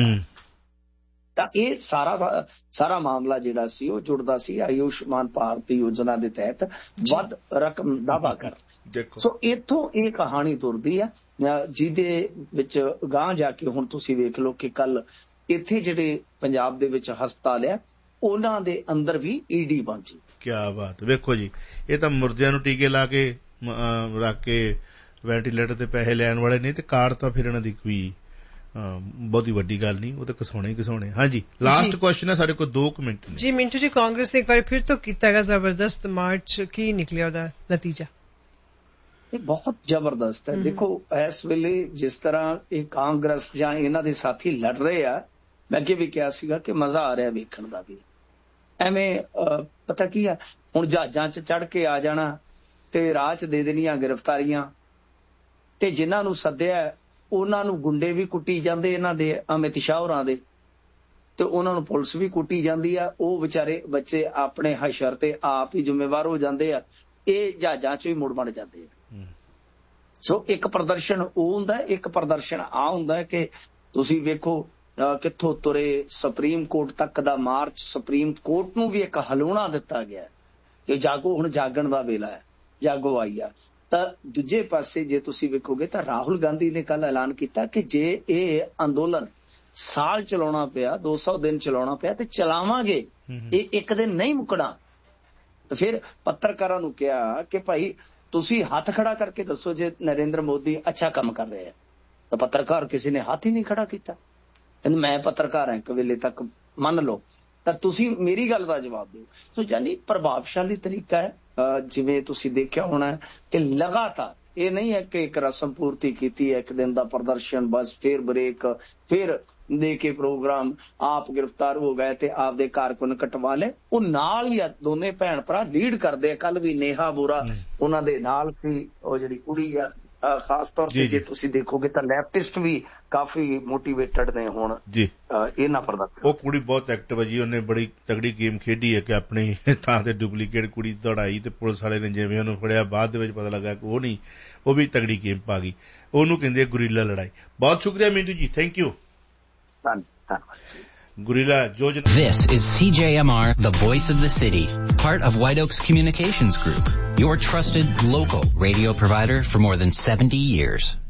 Speaker 6: ਤਾਂ ਇਹ ਸਾਰਾ ਮਾਮਲਾ ਜਿਹੜਾ ਸੀ ਉਹ ਜੁੜਦਾ ਸੀ ਆਯੁਸ਼ਮਾਨ ਭਾਰਤ ਯੋਜਨਾ ਦੇ ਤਹਿਤ ਵੱਧ ਰਕਮ ਦਾਵਾ ਕਰ। ਸੋ ਇੱਥੋਂ ਇਹ ਕਹਾਣੀ ਤੁਰਦੀ ਆ, ਜਿਹਦੇ ਵਿੱਚ ਗਾਂਹ ਜਾ ਕੇ ਹੁਣ ਤੁਸੀਂ ਵੇਖ ਲਓ ਕਿ ਕੱਲ ਇੱਥੇ ਜਿਹੜੇ ਪੰਜਾਬ ਦੇ ਵਿੱਚ ਹਸਪਤਾਲ ਆ ਉਹਨਾਂ ਦੇ ਅੰਦਰ ਵੀ ਈਡੀ ਪਹੁੰਚੀ। ਕਿਆ ਬਾਤ, ਵੇਖੋ ਜੀ, ਇਹ ਤਾਂ ਮੁਰਦਿਆਂ ਨੂੰ ਟੀਕੇ ਲਾ ਕੇ ਰੱਖ ਕੇ ਵੈਂਟੀਲੇਟਰ ਤੇ ਪੈਸੇ ਲੈਣ ਵਾਲੇ ਨਹੀਂ, ਤੇ ਕਾਰਡ ਤਾਂ ਫਿਰ ਇਹਨਾਂ ਦੀ ਕੋਈ ਬਹੁਤੀ ਵੱਡੀ ਗੱਲ ਨਹੀਂ, ਉਹ ਤਾਂ ਘਸਾਉਣੇ ਹੀ ਘਸਾਉਣੇ। ਹਾਂਜੀ, ਲਾਸਟ ਕੁਐਸਚਨ ਹੈ ਸਾਡੇ ਕੋਲ, 2 ਮਿੰਟ ਜੀ। ਮਿੰਟੂ ਜੀ, ਕਾਂਗਰਸ ਨੇ ਇੱਕ ਵਾਰ ਫਿਰ ਤੋਂ ਕੀਤਾ ਹੈਗਾ ਜ਼ਬਰਦਸਤ ਮਾਰਚ, ਕੀ ਨਿਕਲਿਆ ਉਹਦਾ ਨਤੀਜਾ? ਇਹ ਬਹੁਤ ਜ਼ਬਰਦਸਤ ਹੈ। ਦੇਖੋ ਇਸ ਵੇਲੇ ਜਿਸ ਤਰ੍ਹਾਂ ਇਹ ਕਾਂਗਰਸ ਜਾਂ ਇਹਨਾਂ ਦੇ ਸਾਥੀ ਲੜ ਰਹੇ ਆ, ਮੈਂ ਅੱਗੇ ਵੀ ਕਿਹਾ ਸੀਗਾ ਕਿ ਮਜ਼ਾ ਆ ਰਿਹਾ ਵੇਖਣ ਦਾ ਵੀ। ਐਵੇਂ ਪਤਾ ਕੀ ਆ, ਹੁਣ ਜਹਾਜ਼ਾਂ 'ਚ ਚੜ੍ਹ ਕੇ ਆ ਜਾਣਾ ਤੇ ਰਾਹ 'ਚ ਦੇ ਦੇਣੀਆਂ ਗ੍ਰਿਫਤਾਰੀਆਂ, ਤੇ ਜਿਨ੍ਹਾਂ ਨੂੰ ਸੱਦਿਆ ਉਹਨਾਂ ਨੂੰ ਗੁੰਡੇ ਵੀ ਕੁੱਟੀ ਜਾਂਦੇ ਇਹਨਾਂ ਦੇ, ਅਮਿਤ ਸ਼ਾਹ ਹੋਰਾਂ ਦੇ, ਤੇ ਉਹਨਾਂ ਨੂੰ ਪੁਲਿਸ ਵੀ ਕੁੱਟੀ ਜਾਂਦੀ ਆ। ਉਹ ਵਿਚਾਰੇ ਬੱਚੇ ਆਪਣੇ ਹਸ਼ਰ ਤੇ ਆਪ ਹੀ ਜ਼ਿੰਮੇਵਾਰ ਹੋ ਜਾਂਦੇ ਆ, ਇਹ ਜਹਾਜ਼ਾਂ 'ਚ ਵੀ ਮੁੜ ਜਾਂਦੇ ਆ। ਸੋ ਇੱਕ ਪ੍ਰਦਰਸ਼ਨ ਉਹ ਹੁੰਦਾ, ਇੱਕ ਪ੍ਰਦਰਸ਼ਨ ਆ ਹੁੰਦਾ ਕਿ ਤੁਸੀਂ ਵੇਖੋ ਕਿੱਥੋਂ ਤੁਰੇ, ਸੁਪਰੀਮ ਕੋਰਟ ਤੱਕ ਦਾ ਮਾਰਚ, ਸੁਪਰੀਮ ਕੋਰਟ ਨੂੰ ਵੀ ਇੱਕ ਹਲੂਣਾ ਦਿੱਤਾ ਗਿਆ ਕਿ ਜਾਗੋ, ਹੁਣ ਜਾਗਣ ਦਾ ਵੇਲਾ ਹੈ, ਜਾਗੋ ਆਈ ਆ। ਤਾਂ ਦੂਜੇ ਪਾਸੇ ਜੇ ਤੁਸੀਂ ਵੇਖੋਗੇ ਤਾਂ ਰਾਹੁਲ ਗਾਂਧੀ ਨੇ ਕੱਲ ਐਲਾਨ ਕੀਤਾ ਕਿ ਜੇ ਇਹ ਅੰਦੋਲਨ ਸਾਲ ਚਲਾਉਣਾ ਪਿਆ, 200 ਦਿਨ ਚਲਾਉਣਾ ਪਿਆ ਤੇ ਚਲਾਵਾਂਗੇ, ਇਹ ਇੱਕ ਦਿਨ ਨਹੀਂ ਮੁੱਕਣਾ। ਤਾਂ ਫਿਰ ਪੱਤਰਕਾਰਾਂ ਨੂੰ ਕਿਹਾ ਕਿ ਭਾਈ ਤੁਸੀਂ ਹੱਥ ਖੜਾ ਕਰਕੇ ਦੱਸੋ ਜੇ ਨਰਿੰਦਰ ਮੋਦੀ ਅੱਛਾ ਕੰਮ ਕਰ ਰਿਹਾ। ਤਾਂ ਪੱਤਰਕਾਰ ਕਿਸੇ ਨੇ ਹੱਥ ਹੀ ਨਹੀਂ ਖੜਾ ਕੀਤਾ। ਮੈਂ ਪੱਤਰਕਾਰ ਹਾਂ ਇੱਕ ਵੇਲੇ ਤੱਕ, ਮੰਨ ਲਓ, ਤਾਂ ਤੁਸੀਂ ਮੇਰੀ ਗੱਲ ਦਾ ਜਵਾਬ ਦਿਓ। ਸੋ ਜਾਨੀ ਪ੍ਰਭਾਵਸ਼ਾਲੀ ਤਰੀਕਾ ਹੈ। ਜਿਵੇਂ ਤੁਸੀਂ ਦੇਖਿਆ ਹੋਣਾ ਕਿ ਲਗਾਤਾਰ ਇਹ ਨਹੀਂ ਹੈ ਕਿ ਇੱਕ ਰਸਮ ਪੂਰਤੀ ਕੀਤੀ ਹੈ, ਇੱਕ ਦਿਨ ਦਾ ਪ੍ਰਦਰਸ਼ਨ ਬਸ, ਫਿਰ ਬ੍ਰੇਕ, ਫਿਰ ਦੇ ਕੇ ਪ੍ਰੋਗਰਾਮ, ਆਪ ਗ੍ਰਿਫਤਾਰ ਹੋ ਗਏ ਤੇ ਆਪਦੇ ਕਾਰਕੁਨ ਕਟਵਾ ਲਏ। ਉਹ ਨਾਲ ਹੀ ਦੋਨੇ ਭੈਣ ਭਰਾ ਲੀਡ ਕਰਦੇ ਆ। ਕੱਲ ਵੀ ਨੇਹਾ ਬੋਰਾ ਉਹਨਾਂ ਦੇ ਨਾਲ ਸੀ, ਉਹ ਜਿਹੜੀ ਕੁੜੀ ਆ, ਖਾਸ ਤੌਰ ਤੇ ਜੇ ਤੁਸੀਂ ਦੇਖੋਗੇ ਤਾਂ ਲੈਫਟਿਸਟ ਵੀ ਕਾਫੀ ਮੋਟੀਵੇਟਡ ਨੇ ਹੁਣ ਜੀ ਇਹਨਾਂ ਪ੍ਰਦਰਸ਼ਨ। ਉਹ
Speaker 1: ਕੁੜੀ ਬਹੁਤ ਐਕਟਿਵ ਹੈ ਜੀ, ਉਹਨੇ ਬੜੀ ਤਗੜੀ ਗੇਮ ਖੇਡੀ ਹੈ ਕਿ ਆਪਣੀ ਥਾਂ ਤੇ ਡੁਪਲੀਕੇਟ ਕੁੜੀ ਦੌੜਾਈ ਤੇ ਪੁਲਿਸ ਵਾਲੇ ਨੇ ਜਿਵੇਂ ਉਹਨੂੰ ਫੜਿਆ, ਬਾਅਦ ਦੇ ਵਿੱਚ ਪਤਾ ਲੱਗਾ ਕਿ ਉਹ ਨਹੀਂ, ਉਹ ਵੀ ਤਗੜੀ ਗੇਮ ਪਾ ਗਈ। ਉਹਨੂੰ ਕਹਿੰਦੇ ਗੁਰੀਲਾ ਲੜਾਈ। ਬਹੁਤ ਸ਼ੁਕਰੀਆ ਮਿੰਟੂ ਜੀ, thank you. Gorilla George.
Speaker 8: This is CJMR, the voice of the city, part of White Oaks Communications Group, your trusted local radio provider for more than 70 years.